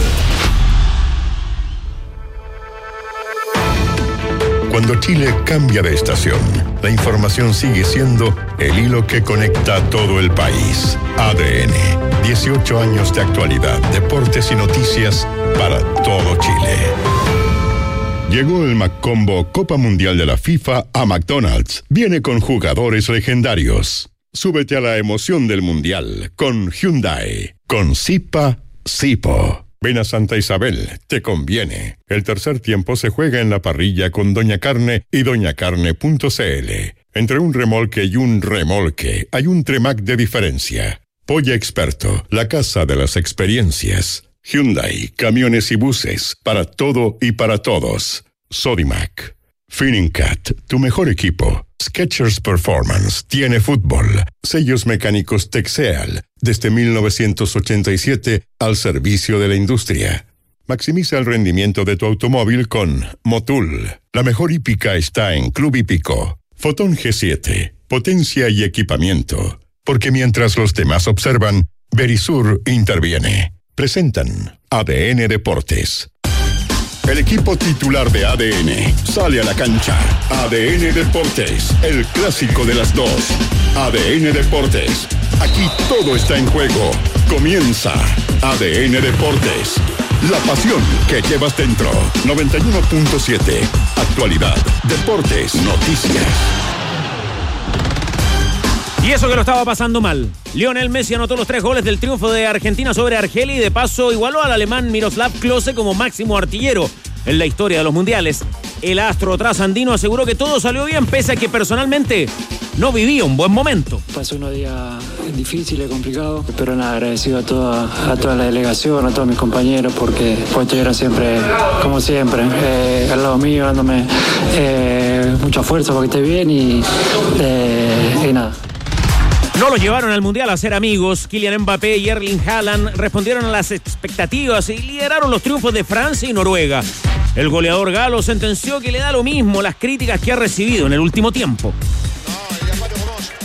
[SPEAKER 9] Cuando Chile cambia de estación, la información sigue siendo el hilo que conecta a todo el país. A D N, dieciocho años de actualidad, deportes y noticias para todo Chile. Llegó el McCombo Copa Mundial de la FIFA a McDonald's. Viene con jugadores legendarios. Súbete a la emoción del Mundial con Hyundai. Con Zipa, Zipo. Ven a Santa Isabel, te conviene. El tercer tiempo se juega en la parrilla con Doña Carne y doña carne punto c l. Entre un remolque y un remolque hay un Tremac de diferencia. Polla Experto, la casa de las experiencias. Hyundai, camiones y buses, para todo y para todos. Sodimac. Finningcat, tu mejor equipo. Skechers Performance, tiene fútbol. Sellos mecánicos Texeal, desde mil novecientos ochenta y siete al servicio de la industria. Maximiza el rendimiento de tu automóvil con Motul. La mejor hípica está en Club Hípico. Fotón G siete, potencia y equipamiento. Porque mientras los demás observan, Verisur interviene. Presentan A D N Deportes. El equipo titular de A D N sale a la cancha. A D N Deportes, el clásico de las dos. A D N Deportes, aquí todo está en juego. Comienza A D N Deportes. La pasión que llevas dentro. noventa y uno punto siete. Actualidad, deportes, noticias.
[SPEAKER 10] Y eso que lo estaba pasando mal. Lionel Messi anotó los tres goles del triunfo de Argentina sobre Argelia y de paso igualó al alemán Miroslav Klose como máximo artillero en la historia de los mundiales. El astro trasandino aseguró que todo salió bien pese a que personalmente no vivía un buen momento.
[SPEAKER 13] Pasó unos días difíciles, complicados, pero nada, agradecido a toda, a toda la delegación, a todos mis compañeros porque pues, estuvieron siempre, como siempre, eh, al lado mío, dándome eh, mucha fuerza para que esté bien y, eh, y nada.
[SPEAKER 10] No los llevaron al Mundial a ser amigos. Kylian Mbappé y Erling Haaland respondieron a las expectativas y lideraron los triunfos de Francia y Noruega. El goleador galo sentenció que le da lo mismo las críticas que ha recibido en el último tiempo.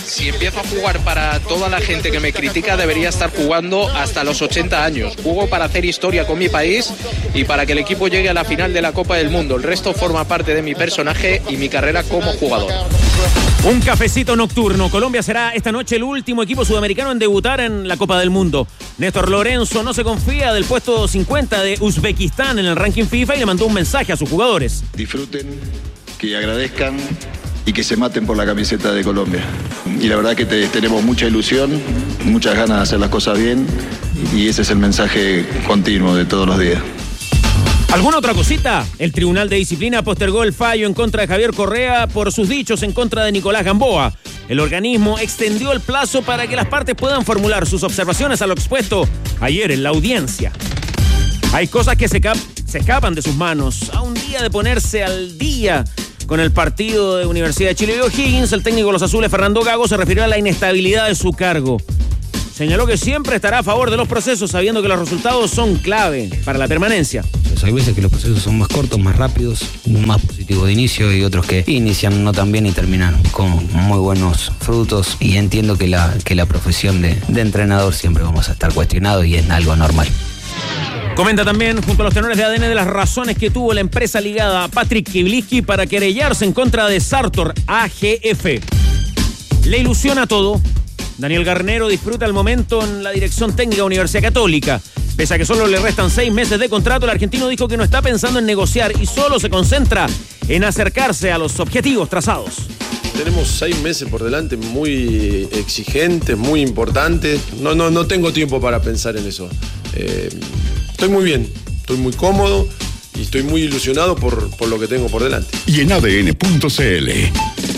[SPEAKER 14] Si empiezo a jugar para toda la gente que me critica, debería estar jugando hasta los ochenta años. Juego para hacer historia con mi país y para que el equipo llegue a la final de la Copa del Mundo. El resto forma parte de mi personaje y mi carrera como jugador.
[SPEAKER 15] Un cafecito nocturno. Colombia será esta noche el último equipo sudamericano en debutar en la Copa del Mundo. Néstor Lorenzo no se confía del puesto cincuenta de Uzbekistán en el ranking FIFA y le mandó un mensaje a sus jugadores.
[SPEAKER 16] Disfruten, que agradezcan y que se maten por la camiseta de Colombia. Y la verdad que te, tenemos mucha ilusión, muchas ganas de hacer las cosas bien y ese es el mensaje continuo de todos los días.
[SPEAKER 15] ¿Alguna otra cosita? El Tribunal de Disciplina postergó el fallo en contra de Javier Correa por sus dichos en contra de Nicolás Gamboa. El organismo extendió el plazo para que las partes puedan formular sus observaciones a lo expuesto ayer en la audiencia. Hay cosas que se, cap- se escapan de sus manos. A un día de ponerse al día con el partido de Universidad de Chile de O'Higgins, el técnico de los azules, Fernando Gago, se refirió a la inestabilidad de su cargo. Señaló que siempre estará a favor de los procesos, sabiendo que los resultados son clave para la permanencia.
[SPEAKER 17] Pues hay veces que los procesos son más cortos, más rápidos, más positivos de inicio y otros que inician no tan bien y terminan con muy buenos frutos. Y entiendo que la, que la profesión de, de entrenador siempre vamos a estar cuestionados y es algo normal.
[SPEAKER 15] Comenta también, junto a los tenores de A D N, de las razones que tuvo la empresa ligada a Patrick Kiblisky para querellarse en contra de Sartor A G F. Le ilusiona todo. Daniel Garnero disfruta el momento en la dirección técnica de Universidad Católica. Pese a que solo le restan seis meses de contrato, el argentino dijo que no está pensando en negociar y solo se concentra en acercarse a los objetivos trazados.
[SPEAKER 19] Tenemos seis meses por delante muy exigentes, muy importantes. No, no, no tengo tiempo para pensar en eso. Eh, estoy muy bien, estoy muy cómodo y estoy muy ilusionado por, por lo que tengo por delante.
[SPEAKER 6] Y en A D N punto C L.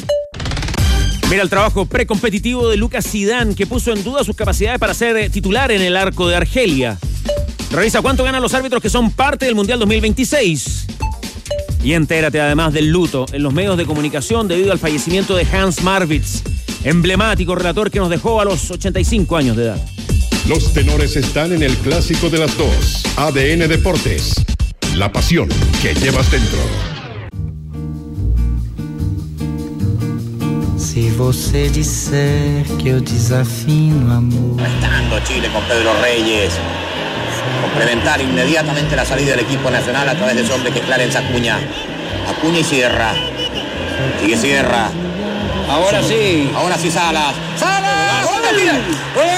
[SPEAKER 15] Mira el trabajo precompetitivo de Lucas Zidane, que puso en duda sus capacidades para ser titular en el arco de Argelia. Revisa cuánto ganan los árbitros que son parte del Mundial dos mil veintiséis. Y entérate además del luto en los medios de comunicación debido al fallecimiento de Hans Marwitz, emblemático relator que nos dejó a los ochenta y cinco años de edad.
[SPEAKER 9] Los tenores están en el clásico de las dos. A D N Deportes. La pasión que llevas dentro.
[SPEAKER 20] Se você disser que eu desafino amor.
[SPEAKER 27] Estando Chile con Pedro Reyes. Complementar inmediatamente la salida del equipo nacional a través de su hombre que es Clarence Acuña. Acuña y Sierra. Sigue Sierra. Ahora sí. Ahora sí Salas. ¡Salas! ¡Gol!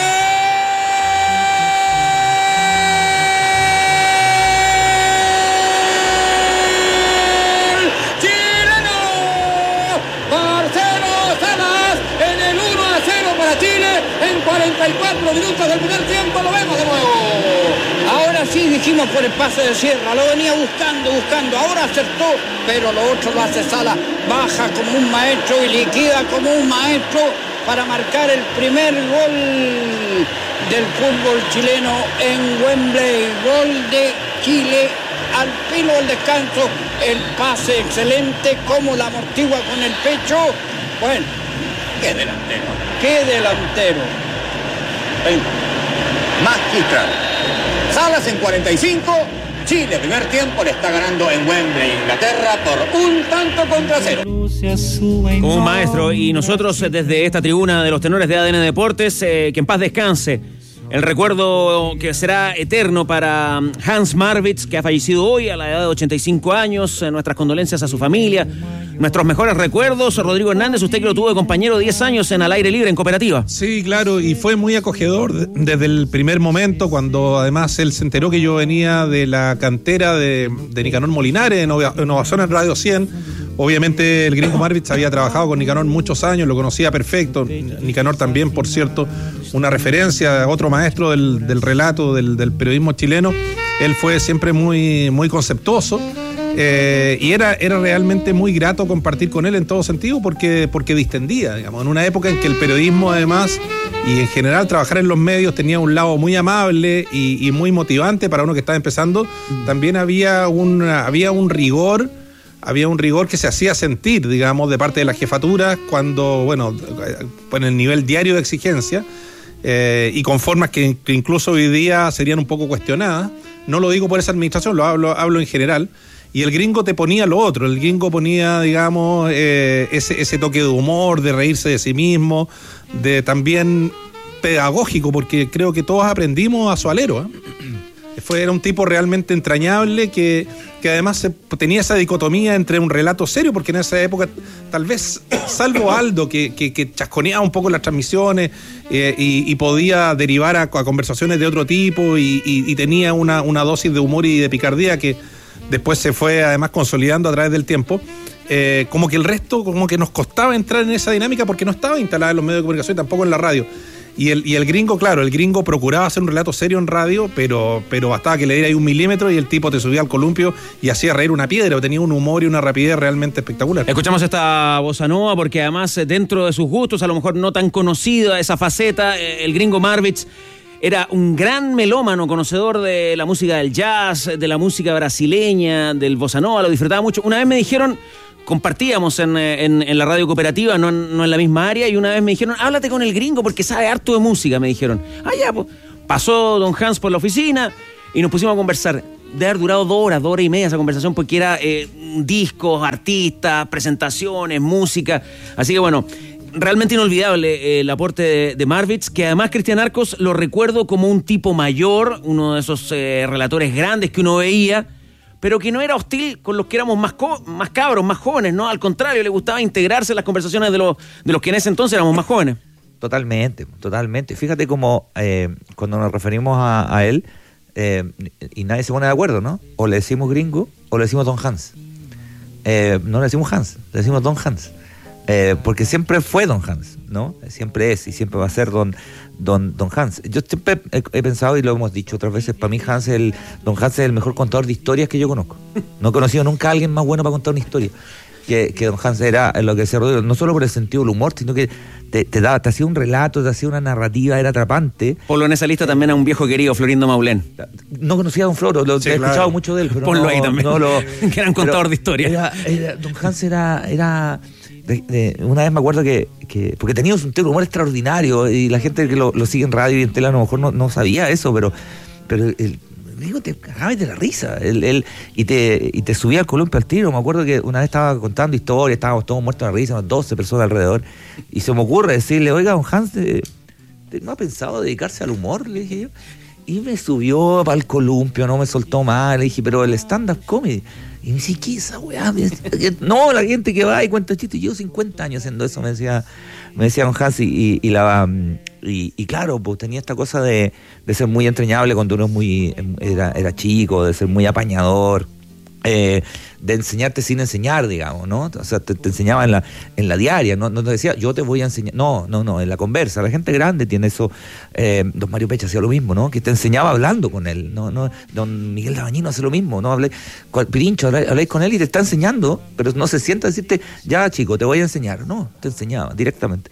[SPEAKER 28] cuarenta y cuatro minutos del primer tiempo, lo vemos de nuevo. Ahora sí dijimos por el pase de Sierra, lo venía buscando, buscando, ahora acertó, pero lo otro lo hace Sala, baja como un maestro y liquida como un maestro para marcar el primer gol del fútbol chileno en Wembley, gol de Chile al filo del descanso, el pase excelente, como la amortigua con el pecho, bueno,
[SPEAKER 27] qué delantero,
[SPEAKER 28] qué delantero.
[SPEAKER 27] Venga, magistral. Salas en cuarenta y cinco, Chile primer tiempo le está ganando en Wembley, Inglaterra, por un tanto contra cero.
[SPEAKER 15] Como un maestro, y nosotros desde esta tribuna de los tenores de A D N Deportes, eh, que en paz descanse el recuerdo que será eterno para Hans Marwitz, que ha fallecido hoy a la edad de ochenta y cinco años. Nuestras condolencias a su familia, nuestros mejores recuerdos. Rodrigo Hernández, usted que lo tuvo de compañero diez años en Al Aire Libre en Cooperativa.
[SPEAKER 29] Sí, claro, y fue muy acogedor desde el primer momento, cuando además él se enteró que yo venía de la cantera de, de Nicanor Molinares, en Innovación en Radio cien. Obviamente el gringo Marwitz había trabajado con Nicanor muchos años, lo conocía perfecto. Nicanor también, por cierto, una referencia, otro maestro del, del relato, del, del periodismo chileno. Él fue siempre muy, muy conceptuoso. Eh, y era, era realmente muy grato compartir con él en todo sentido porque, porque distendía, digamos, en una época en que el periodismo además y en general trabajar en los medios tenía un lado muy amable y, y muy motivante para uno que estaba empezando. También había un, había un rigor había un rigor que se hacía sentir, digamos, de parte de la jefatura cuando, bueno, en el nivel diario de exigencia eh, y con formas que, que incluso hoy día serían un poco cuestionadas. No lo digo por esa administración, lo hablo, hablo en general. y el gringo te ponía lo otro, el gringo ponía, digamos, eh, ese, ese toque de humor, de reírse de sí mismo, de también pedagógico, porque creo que todos aprendimos a su alero, ¿eh? Fue, era un tipo realmente entrañable que, que además se, tenía esa dicotomía entre un relato serio, porque en esa época, tal vez, salvo Aldo, que, que, que chasconeaba un poco las transmisiones eh, y, y podía derivar a, a conversaciones de otro tipo y, y, y tenía una, una dosis de humor y de picardía que después se fue además consolidando a través del tiempo. Eh, como que el resto, como que nos costaba entrar en esa dinámica porque no estaba instalada en los medios de comunicación y tampoco en la radio. Y el, y el gringo, claro, el gringo procuraba hacer un relato serio en radio, pero, pero bastaba que le diera ahí un milímetro y el tipo te subía al columpio y hacía reír una piedra, tenía un humor y una rapidez realmente espectacular.
[SPEAKER 15] Escuchamos esta bossa nova porque además dentro de sus gustos, a lo mejor no tan conocida esa faceta, el gringo Marvich era un gran melómano, conocedor de la música del jazz, de la música brasileña, del bossa nova, lo disfrutaba mucho. Una vez me dijeron... Compartíamos en, en, en la radio cooperativa, no en, no en la misma área, y una vez me dijeron, háblate con el gringo porque sabe harto de música, me dijeron. Ah, ya, pues. Pasó don Hans por la oficina y nos pusimos a conversar. Debe haber durado dos horas, dos horas y media esa conversación, porque era eh, discos, artistas, presentaciones, música. Así que bueno, realmente inolvidable eh, el aporte de, de Marvich, que además Cristian Arcos lo recuerdo como un tipo mayor, uno de esos eh, relatores grandes que uno veía, pero que no era hostil con los que éramos más, co- más cabros, más jóvenes, ¿no? Al contrario, le gustaba integrarse en las conversaciones de los, de los que en ese entonces éramos más jóvenes.
[SPEAKER 1] Totalmente, totalmente. Fíjate cómo eh, cuando nos referimos a, a él, eh, y nadie se pone de acuerdo, ¿no? O le decimos gringo o le decimos don Hans. Eh, no le decimos Hans, le decimos don Hans. Eh, porque siempre fue don Hans, ¿no? Siempre es y siempre va a ser don, don, don Hans. Yo siempre he, he pensado, y lo hemos dicho otras veces, para mí Hans el, don Hans es el mejor contador de historias que yo conozco. No he conocido nunca a alguien más bueno para contar una historia que, que don Hans. Era lo que decía Rodrigo, no solo por el sentido del humor, sino que te, te, daba, te hacía un relato, te hacía una narrativa, era atrapante.
[SPEAKER 15] Ponlo en esa lista también a un viejo querido, Florindo Maulén.
[SPEAKER 1] No conocía a don Floro, lo, sí, he claro. escuchado mucho de él, pero
[SPEAKER 15] Ponlo
[SPEAKER 1] no,
[SPEAKER 15] ahí también,
[SPEAKER 1] no lo,
[SPEAKER 15] que era un contador de historias.
[SPEAKER 1] Era, era, don Hans era... era De, de, una vez me acuerdo que, que porque tenía un sentido de humor extraordinario y la gente que lo, lo sigue en radio y en tele a lo mejor no, no sabía eso, pero pero el digo te cagabas de la risa él, él, y te y te subía al columpio al tiro. Me acuerdo que una vez estaba contando historias, estábamos todos muertos de la risa, unas doce personas alrededor, y se me ocurre decirle, oiga, don Hans, de, de, ¿no ha pensado dedicarse al humor? Le dije yo, y me subió para el columpio, no me soltó más. Le dije, pero el stand-up comedy. Y me dice, ¿qué es esa weá? No, la gente que va y cuenta chistes. Yo cincuenta años haciendo eso, me decía, me decía don Hans, y, y, la, y, y claro, pues tenía esta cosa de, de ser muy entrañable cuando uno es muy, era, era chico, de ser muy apañador, eh, de enseñarte sin enseñar, digamos, ¿no? O sea, te, te enseñaba en la, en la diaria, no, no te decía, yo te voy a enseñar, no, no, no, en la conversa. La gente grande tiene eso. eh, don Mario Pecha hacía lo mismo, ¿no? Que te enseñaba hablando con él, ¿no? no don Miguel Dabañino hace lo mismo, ¿no? Hablé, Pirincho, habláis con él y te está enseñando, pero no se sienta a decirte, ya chico, te voy a enseñar, no, te enseñaba directamente.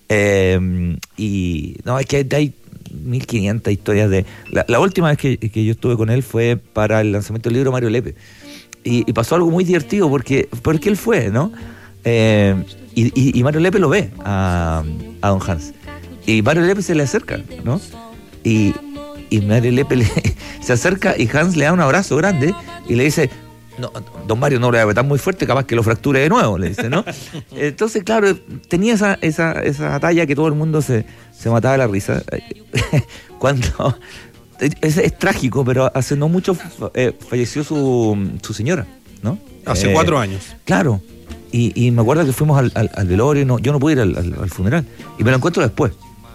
[SPEAKER 1] Eh, y no, es que hay, hay mil quinientas historias de... La, la última vez que, que yo estuve con él fue para el lanzamiento del libro Mario Lepe. Y, y pasó algo muy divertido porque, porque él fue, ¿no? Eh, y, y, y Mario Lepe lo ve a, a don Hans. Y Mario Lepe se le acerca, ¿no? Y, y Mario Lepe le, se acerca y Hans le da un abrazo grande y le dice, no, don Mario, no lo voy a apretar muy fuerte, capaz que lo fracture de nuevo, le dice, ¿no? Entonces, claro, tenía esa, esa, esa talla que todo el mundo se, se mataba de la risa. Cuando... Es, es trágico, pero hace no mucho eh, falleció su, su señora, ¿no?
[SPEAKER 29] Hace
[SPEAKER 1] eh,
[SPEAKER 29] cuatro años.
[SPEAKER 1] Claro. Y, y me acuerdo que fuimos al, al, al velorio, no, yo no pude ir al, al, al funeral. Y me lo encuentro después.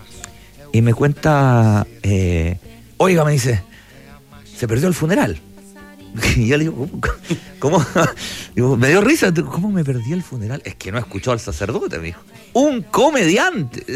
[SPEAKER 1] Y me cuenta, eh, oiga, me dice, se perdió el funeral. Y yo le digo, ¿cómo? ¿Cómo? Digo, me dio risa, ¿cómo me perdí el funeral? Es que no escuchó al sacerdote, me dijo. Un comediante.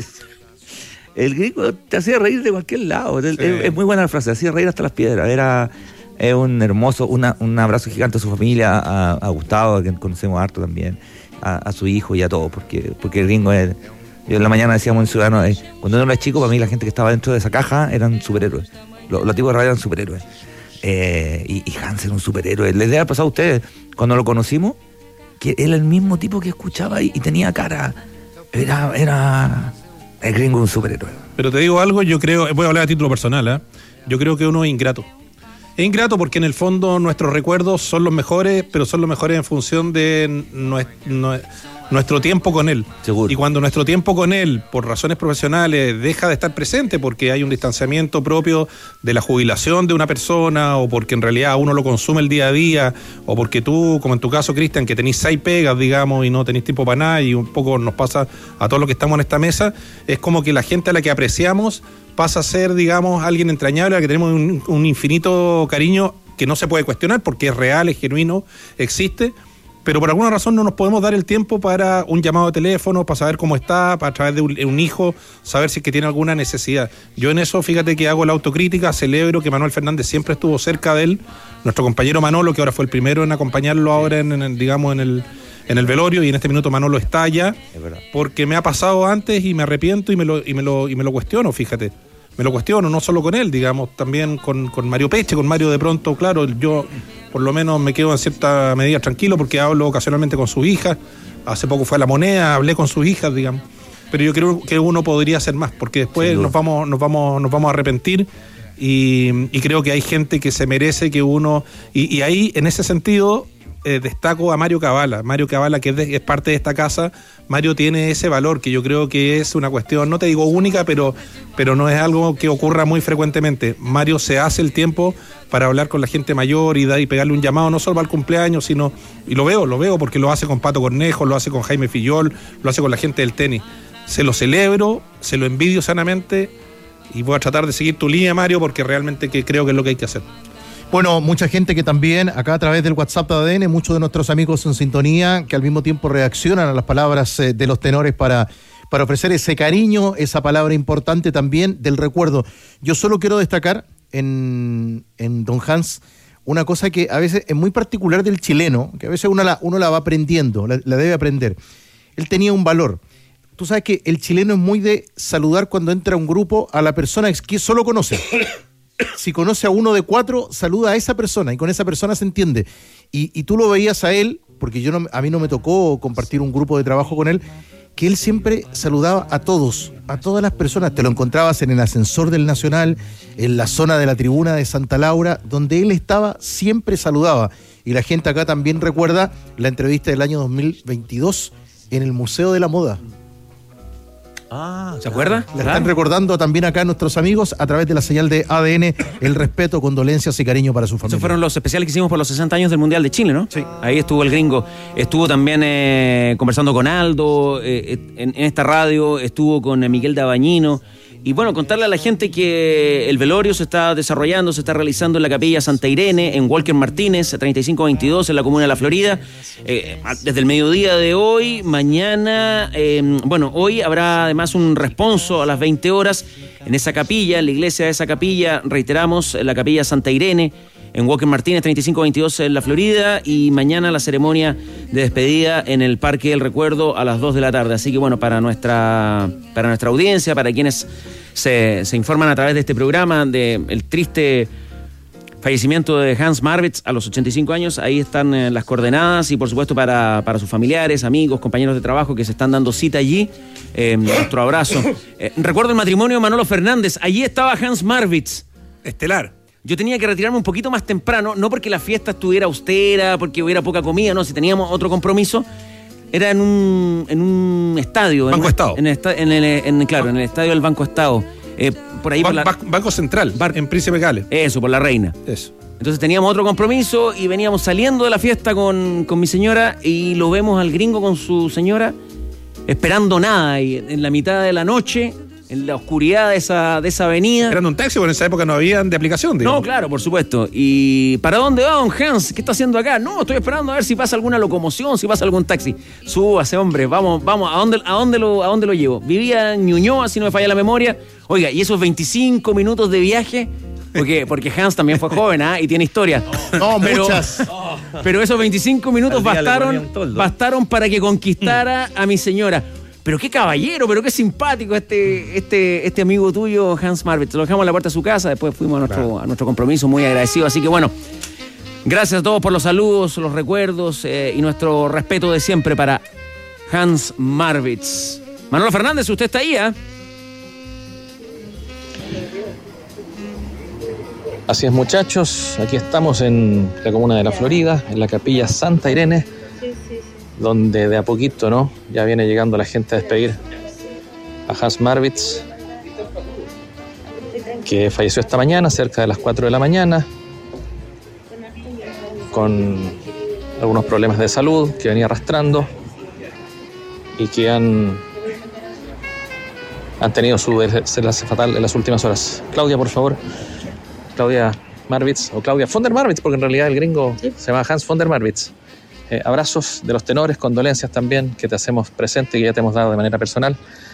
[SPEAKER 1] El gringo te hacía reír de cualquier lado. Sí. Es, es muy buena la frase, hacía reír hasta las piedras. Era es un hermoso, una, un abrazo gigante a su familia, a, a Gustavo, que conocemos harto también, a, a su hijo y a todos, porque, porque el gringo es... Yo en la mañana decíamos en Ciudadano, eh, cuando uno era chico, para mí la gente que estaba dentro de esa caja eran superhéroes. Los, los tipos de radio eran superhéroes. Eh, y, y Hans era un superhéroe. Les debe haber pasado a ustedes, cuando lo conocimos, que era el mismo tipo que escuchaba y, y tenía cara... Era... era el gringo es un superhéroe.
[SPEAKER 29] Pero te digo algo, yo creo, voy a hablar a título personal, ¿eh? Yo creo que uno es ingrato. Es ingrato porque en el fondo nuestros recuerdos son los mejores, pero son los mejores en función de nuestro, nuestro tiempo con él.
[SPEAKER 1] Seguro.
[SPEAKER 29] Y cuando nuestro tiempo con él, por razones profesionales, deja de estar presente porque hay un distanciamiento propio de la jubilación de una persona, o porque en realidad uno lo consume el día a día, o porque tú, como en tu caso, Cristian, que tenés seis pegas, digamos, y no tenés tiempo para nada, y un poco nos pasa a todos los que estamos en esta mesa, es como que la gente a la que apreciamos pasa a ser, digamos, alguien entrañable, a la que tenemos un, un infinito cariño que no se puede cuestionar porque es real, es genuino, existe, pero por alguna razón no nos podemos dar el tiempo para un llamado de teléfono, para saber cómo está, para a través de un, un hijo, saber si es que tiene alguna necesidad. Yo en eso, fíjate que hago la autocrítica, celebro que Manuel Fernández siempre estuvo cerca de él, nuestro compañero Manolo, que ahora fue el primero en acompañarlo ahora, en, en digamos, en el, en el velorio, y en este minuto Manolo está allá, porque me ha pasado antes y me arrepiento y me lo, y me lo, y me lo cuestiono, fíjate. Me lo cuestiono, no solo con él, digamos, también con, con Mario Peche, con Mario de pronto, claro, yo por lo menos me quedo en cierta medida tranquilo porque hablo ocasionalmente con sus hijas, hace poco fue a La Moneda, hablé con sus hijas, digamos, pero yo creo que uno podría hacer más, porque después nos vamos, nos vamos, nos vamos a arrepentir, y, y creo que hay gente que se merece que uno, y, y ahí, en ese sentido, eh, destaco a Mario Cabala, Mario Cabala, que es, de, es parte de esta casa. Mario tiene ese valor que yo creo que es una cuestión, no te digo única, pero, pero no es algo que ocurra muy frecuentemente. Mario se hace el tiempo para hablar con la gente mayor y, da, y pegarle un llamado, no solo para el cumpleaños, sino, y lo veo, lo veo porque lo hace con Pato Cornejo, lo hace con Jaime Fillol, lo hace con la gente del tenis. Se lo celebro, se lo envidio sanamente, y voy a tratar de seguir tu línea, Mario, porque realmente que creo que es lo que hay que hacer.
[SPEAKER 2] Bueno, mucha gente que también, acá a través del WhatsApp de A D N, muchos de nuestros amigos en sintonía, que al mismo tiempo reaccionan a las palabras eh, de los tenores para, para ofrecer ese cariño, esa palabra importante también del recuerdo. Yo solo quiero destacar en, en Don Hans una cosa que a veces es muy particular del chileno, que a veces uno la, uno la va aprendiendo, la, la debe aprender. Él tenía un valor. Tú sabes que el chileno es muy de saludar cuando entra a un grupo a la persona que solo conoce. Si conoce a uno de cuatro, saluda a esa persona y con esa persona se entiende. Y, y tú lo veías a él, porque yo no, a mí no me tocó compartir un grupo de trabajo con él, que él siempre saludaba a todos, a todas las personas. Te lo encontrabas en el ascensor del Nacional, en la zona de la tribuna de Santa Laura, donde él estaba, siempre saludaba. Y la gente acá también recuerda la entrevista del año dos mil veintidós en el Museo de la Moda.
[SPEAKER 10] Ah, ¿se acuerda?
[SPEAKER 2] Le están recordando también acá a nuestros amigos a través de la señal de A D N el respeto, condolencias y cariño para su familia.
[SPEAKER 10] Esos fueron los especiales que hicimos por los sesenta años del Mundial de Chile, ¿no?
[SPEAKER 2] Sí.
[SPEAKER 10] Ahí estuvo el gringo. Estuvo también eh, conversando con Aldo, eh, en, en esta radio, estuvo con eh, Miguel Dabañino. Y bueno, contarle a la gente que el velorio se está desarrollando, se está realizando en la Capilla Santa Irene, en Walker Martínez, treinta y cinco veintidós, en la comuna de La Florida, eh, desde el mediodía de hoy. Mañana, eh, bueno, hoy habrá además un responso a las veinte horas en esa capilla, en la iglesia de esa capilla, reiteramos, en la Capilla Santa Irene, en Walker Martínez, treinta y cinco veintidós en La Florida, y mañana la ceremonia de despedida en el Parque del Recuerdo a las dos de la tarde. Así que bueno, para nuestra, para nuestra audiencia, para quienes se, se informan a través de este programa del triste fallecimiento de Hans Marwitz a los ochenta y cinco años, ahí están eh, las coordenadas, y por supuesto para, para sus familiares, amigos, compañeros de trabajo que se están dando cita allí, eh, nuestro abrazo. Eh, recuerdo el matrimonio de Manolo Fernández, allí estaba Hans Marwitz.
[SPEAKER 29] Estelar.
[SPEAKER 10] Yo tenía que retirarme un poquito más temprano, no porque la fiesta estuviera austera, porque hubiera poca comida, no, si teníamos otro compromiso, era en un, en un estadio.
[SPEAKER 29] Banco
[SPEAKER 10] en,
[SPEAKER 29] Estado.
[SPEAKER 10] En el, en el, en, claro, en el estadio del Banco Estado. Eh, por ahí
[SPEAKER 29] Ban,
[SPEAKER 10] por la,
[SPEAKER 29] Banco, Banco Central, bar, en Príncipe Gales.
[SPEAKER 10] Eso, por la Reina.
[SPEAKER 29] Eso.
[SPEAKER 10] Entonces teníamos otro compromiso y veníamos saliendo de la fiesta con, con mi señora, y lo vemos al gringo con su señora esperando nada, y en la mitad de la noche, en la oscuridad de esa, de esa avenida.
[SPEAKER 29] Esperando un taxi, porque en esa época no había de aplicación, digamos.
[SPEAKER 10] No, claro, por supuesto. ¿Y para dónde va, don Hans? ¿Qué está haciendo acá? No, estoy esperando a ver si pasa alguna locomoción, si pasa algún taxi. Súbase, hombre, vamos, vamos, ¿a dónde, a dónde, lo, a dónde lo llevo? Vivía en Ñuñoa, si no me falla la memoria. Oiga, y esos veinticinco minutos de viaje, porque, porque Hans también fue joven, ¿ah? Y tiene historia.
[SPEAKER 2] No,
[SPEAKER 10] pero,
[SPEAKER 2] muchas.
[SPEAKER 10] Pero esos veinticinco minutos bastaron, bastaron para que conquistara a mi señora. Pero qué caballero, pero qué simpático este, este, este amigo tuyo, Hans Marwitz. Lo dejamos en la puerta de su casa, después fuimos a nuestro, claro. a nuestro compromiso, muy agradecido. Así que bueno, gracias a todos por los saludos, los recuerdos eh, y nuestro respeto de siempre para Hans Marwitz. Manolo Fernández, usted está ahí, ¿eh?
[SPEAKER 14] Así es, muchachos, aquí estamos en la comuna de La Florida, en la capilla Santa Irene, donde de a poquito, ¿no?, ya viene llegando la gente a despedir a Hans Marwitz, que falleció esta mañana, cerca de las cuatro de la mañana, con algunos problemas de salud que venía arrastrando y que han, han tenido su desenlace fatal en las últimas horas. Claudia, por favor. Claudia Marwitz, o Claudia von der Marwitz, porque en realidad el gringo ¿sí? se llama Hans von der Marwitz. Eh, abrazos de los tenores, condolencias también que te hacemos presente y que ya te hemos dado de manera personal.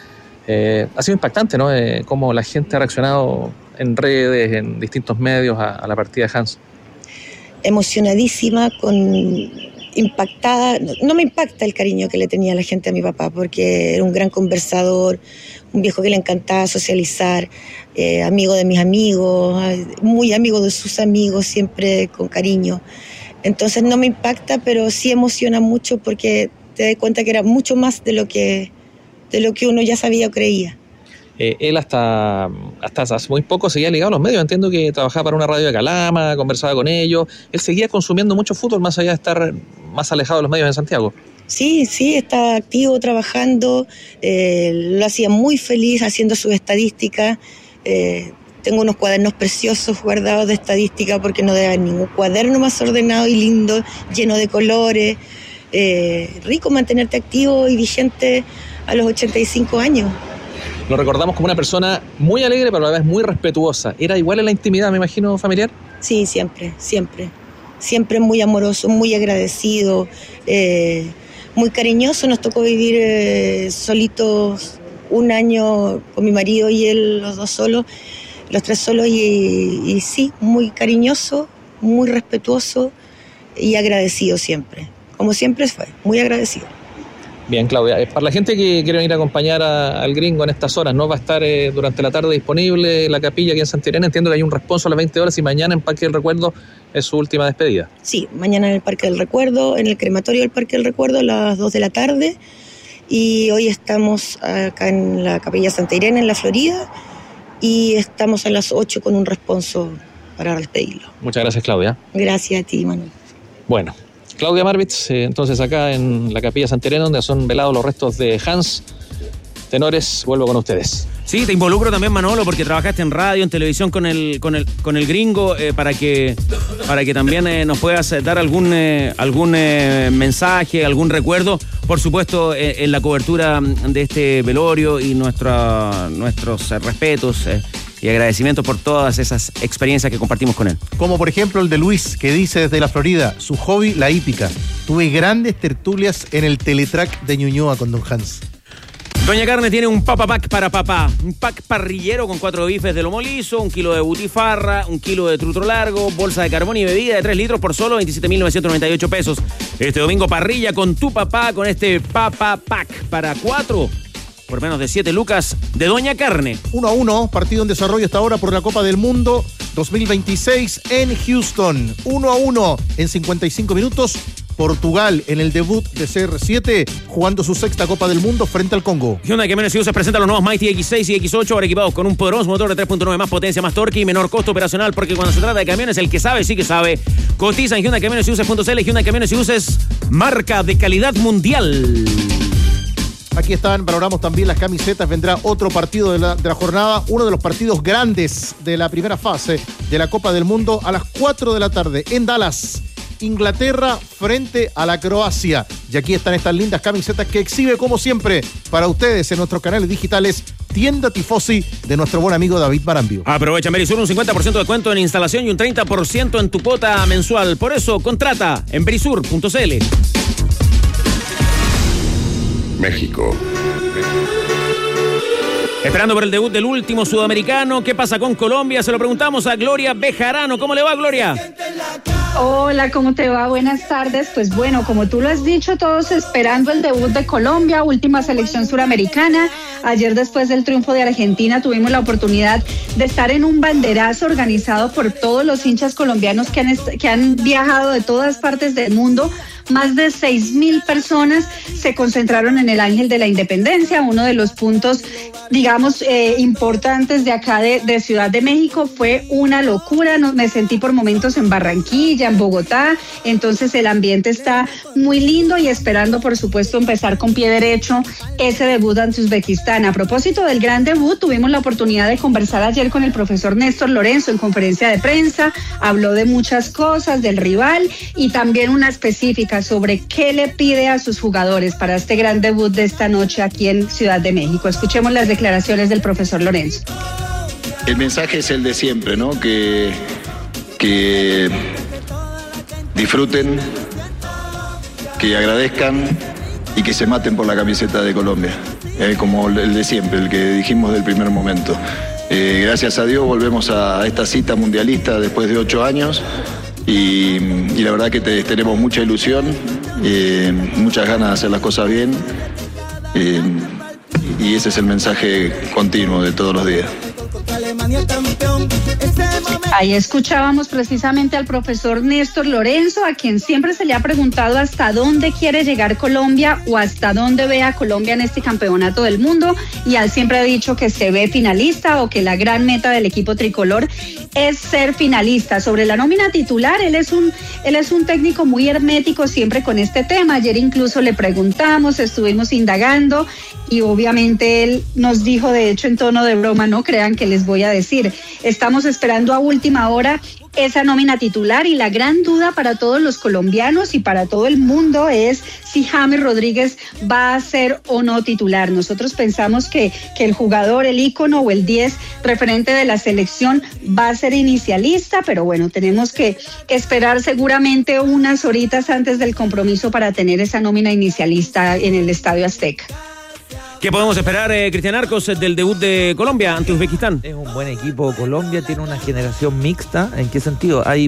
[SPEAKER 14] Eh, ha sido impactante, ¿no? Eh, cómo la gente ha reaccionado en redes, en distintos medios a, a la partida de Hans.
[SPEAKER 3] Emocionadísima, con impactada. No me impacta el cariño que le tenía la gente a mi papá, porque era un gran conversador, un viejo que le encantaba socializar, eh, amigo de mis amigos, muy amigo de sus amigos, siempre con cariño. Entonces no me impacta, pero sí emociona mucho porque te das cuenta que era mucho más de lo que, de lo que uno ya sabía o creía.
[SPEAKER 14] Eh, él hasta, hasta hace muy poco seguía ligado a los medios. Entiendo que trabajaba para una radio de Calama, conversaba con ellos. Él seguía consumiendo mucho fútbol más allá de estar más alejado de los medios en Santiago.
[SPEAKER 3] Sí, sí, estaba activo, trabajando, eh, lo hacía muy feliz haciendo sus estadísticas. Eh, tengo unos cuadernos preciosos guardados de estadística porque no debe haber ningún cuaderno más ordenado y lindo, lleno de colores. Eh, rico mantenerte activo y vigente a los ochenta y cinco años.
[SPEAKER 14] Lo recordamos como una persona muy alegre, pero a la vez muy respetuosa. ¿Era igual en la intimidad, me imagino, familiar?
[SPEAKER 3] Sí, siempre, siempre. Siempre muy amoroso, muy agradecido, eh, muy cariñoso. Nos tocó vivir eh, solitos un año con mi marido y él, los dos solos, los tres solos, y, y sí, muy cariñoso, muy respetuoso y agradecido siempre. Como siempre fue, muy agradecido.
[SPEAKER 14] Bien, Claudia. Para la gente que quiere venir a acompañar a, al gringo en estas horas, ¿no? Va a estar eh, durante la tarde disponible en la capilla aquí en Santa Irene. Entiendo que hay un responso a las veinte horas y mañana en Parque del Recuerdo es su última despedida.
[SPEAKER 3] Sí, mañana en el Parque del Recuerdo, en el crematorio del Parque del Recuerdo a las dos de la tarde. Y hoy estamos acá en la capilla Santa Irene, en La Florida, y estamos a las ocho con un responso para despedirlo.
[SPEAKER 14] Muchas gracias, Claudia.
[SPEAKER 3] Gracias a ti, Manuel.
[SPEAKER 14] Bueno. Claudia Marwitz, eh, entonces acá en la capilla Santa Irene, donde son velados los restos de Hans. Tenores, vuelvo con ustedes.
[SPEAKER 15] Sí, te involucro también, Manolo, porque trabajaste en radio, en televisión con el con el con el gringo, eh, para que para que también eh, nos puedas dar algún eh, algún eh, mensaje, algún recuerdo, por supuesto, eh, en la cobertura de este velorio, y nuestra, nuestros eh, respetos eh, y agradecimientos por todas esas experiencias que compartimos con él.
[SPEAKER 2] Como por ejemplo el de Luis, que dice desde La Florida, su hobby, la hípica. Tuve grandes tertulias en el Teletrack de Ñuñoa con don Hans.
[SPEAKER 15] Doña Carne tiene un papa pack para papá, un pack parrillero con cuatro bifes de lomo liso, un kilo de butifarra, un kilo de trutro largo, bolsa de carbón y bebida de tres litros por solo veintisiete mil novecientos noventa y ocho pesos. Este domingo parrilla con tu papá con este papa pack para cuatro por menos de siete lucas de Doña Carne.
[SPEAKER 2] uno a uno, partido en desarrollo hasta ahora por la Copa del Mundo dos mil veintiséis en Houston. uno a uno en cincuenta y cinco minutos. Portugal en el debut de C R siete, jugando su sexta Copa del Mundo frente al Congo.
[SPEAKER 15] Hyundai Camiones y Buses presenta los nuevos Mighty X seis y X ocho, ahora equipados con un poderoso motor de tres punto nueve, más potencia, más torque y menor costo operacional, porque cuando se trata de camiones, el que sabe sí que sabe. Cotiza en Hyundai Camiones y Buses punto c l. Hyundai Camiones y Buses, marca de calidad mundial.
[SPEAKER 2] Aquí están, valoramos también las camisetas. Vendrá otro partido de la, de la jornada, uno de los partidos grandes de la primera fase de la Copa del Mundo a las cuatro de la tarde en Dallas. Inglaterra frente a la Croacia. Y aquí están estas lindas camisetas que exhibe, como siempre, para ustedes en nuestros canales digitales, Tienda Tifosi, de nuestro buen amigo David Marambio.
[SPEAKER 15] Aprovecha Berisur, un cincuenta por ciento de descuento en instalación y un treinta por ciento en tu cuota mensual. Por eso, contrata en berisur punto c l.
[SPEAKER 5] México.
[SPEAKER 15] Esperando por el debut del último sudamericano. ¿Qué pasa con Colombia? Se lo preguntamos a Gloria Bejarano. ¿Cómo le va, Gloria?
[SPEAKER 4] Hola, ¿cómo te va? Buenas tardes. Pues bueno, como tú lo has dicho, todos esperando el debut de Colombia, última selección suramericana. Ayer, después del triunfo de Argentina, tuvimos la oportunidad de estar en un banderazo organizado por todos los hinchas colombianos que han, que han viajado de todas partes del mundo más de seis mil personas se concentraron en el Ángel de la Independencia, uno de los puntos, digamos, eh, importantes de acá de, de Ciudad de México. Fue una locura, no, me sentí por momentos en Barranquilla, en Bogotá, entonces el ambiente está muy lindo y esperando, por supuesto, empezar con pie derecho ese debut ante Uzbekistán. A propósito del gran debut, tuvimos la oportunidad de conversar ayer con el profesor Néstor Lorenzo en conferencia de prensa, habló de muchas cosas, del rival y también una específica sobre qué le pide a sus jugadores para este gran debut de esta noche aquí en Ciudad de México. Escuchemos las declaraciones del profesor Lorenzo.
[SPEAKER 16] El mensaje es el de siempre, ¿no? Que, que disfruten, que agradezcan y que se maten por la camiseta de Colombia, eh, como el de siempre, el que dijimos del primer momento. Eh, gracias a Dios volvemos a esta cita mundialista después de ocho años y, y la verdad que te, tenemos mucha ilusión, eh, muchas ganas de hacer las cosas bien eh, y ese es el mensaje continuo de todos los días.
[SPEAKER 4] Ahí escuchábamos precisamente al profesor Néstor Lorenzo, a quien siempre se le ha preguntado hasta dónde quiere llegar Colombia o hasta dónde ve a Colombia en este campeonato del mundo, y él siempre ha dicho que se ve finalista o que la gran meta del equipo tricolor es ser finalista. Sobre la nómina titular, él es un, él es un técnico muy hermético siempre con este tema. Ayer incluso le preguntamos, estuvimos indagando y obviamente él nos dijo, de hecho en tono de broma, no crean que les voy a decir, estamos esperando a última hora esa nómina titular y la gran duda para todos los colombianos y para todo el mundo es si James Rodríguez va a ser o no titular. Nosotros pensamos que, que el jugador, el ícono o el diez referente de la selección va a ser inicialista, pero bueno, tenemos que esperar seguramente unas horitas antes del compromiso para tener esa nómina inicialista en el Estadio Azteca.
[SPEAKER 15] ¿Qué podemos esperar, eh, Cristian Arcos, del debut de Colombia ante Uzbekistán?
[SPEAKER 1] Es un buen equipo. Colombia tiene una generación mixta. ¿En qué sentido? Hay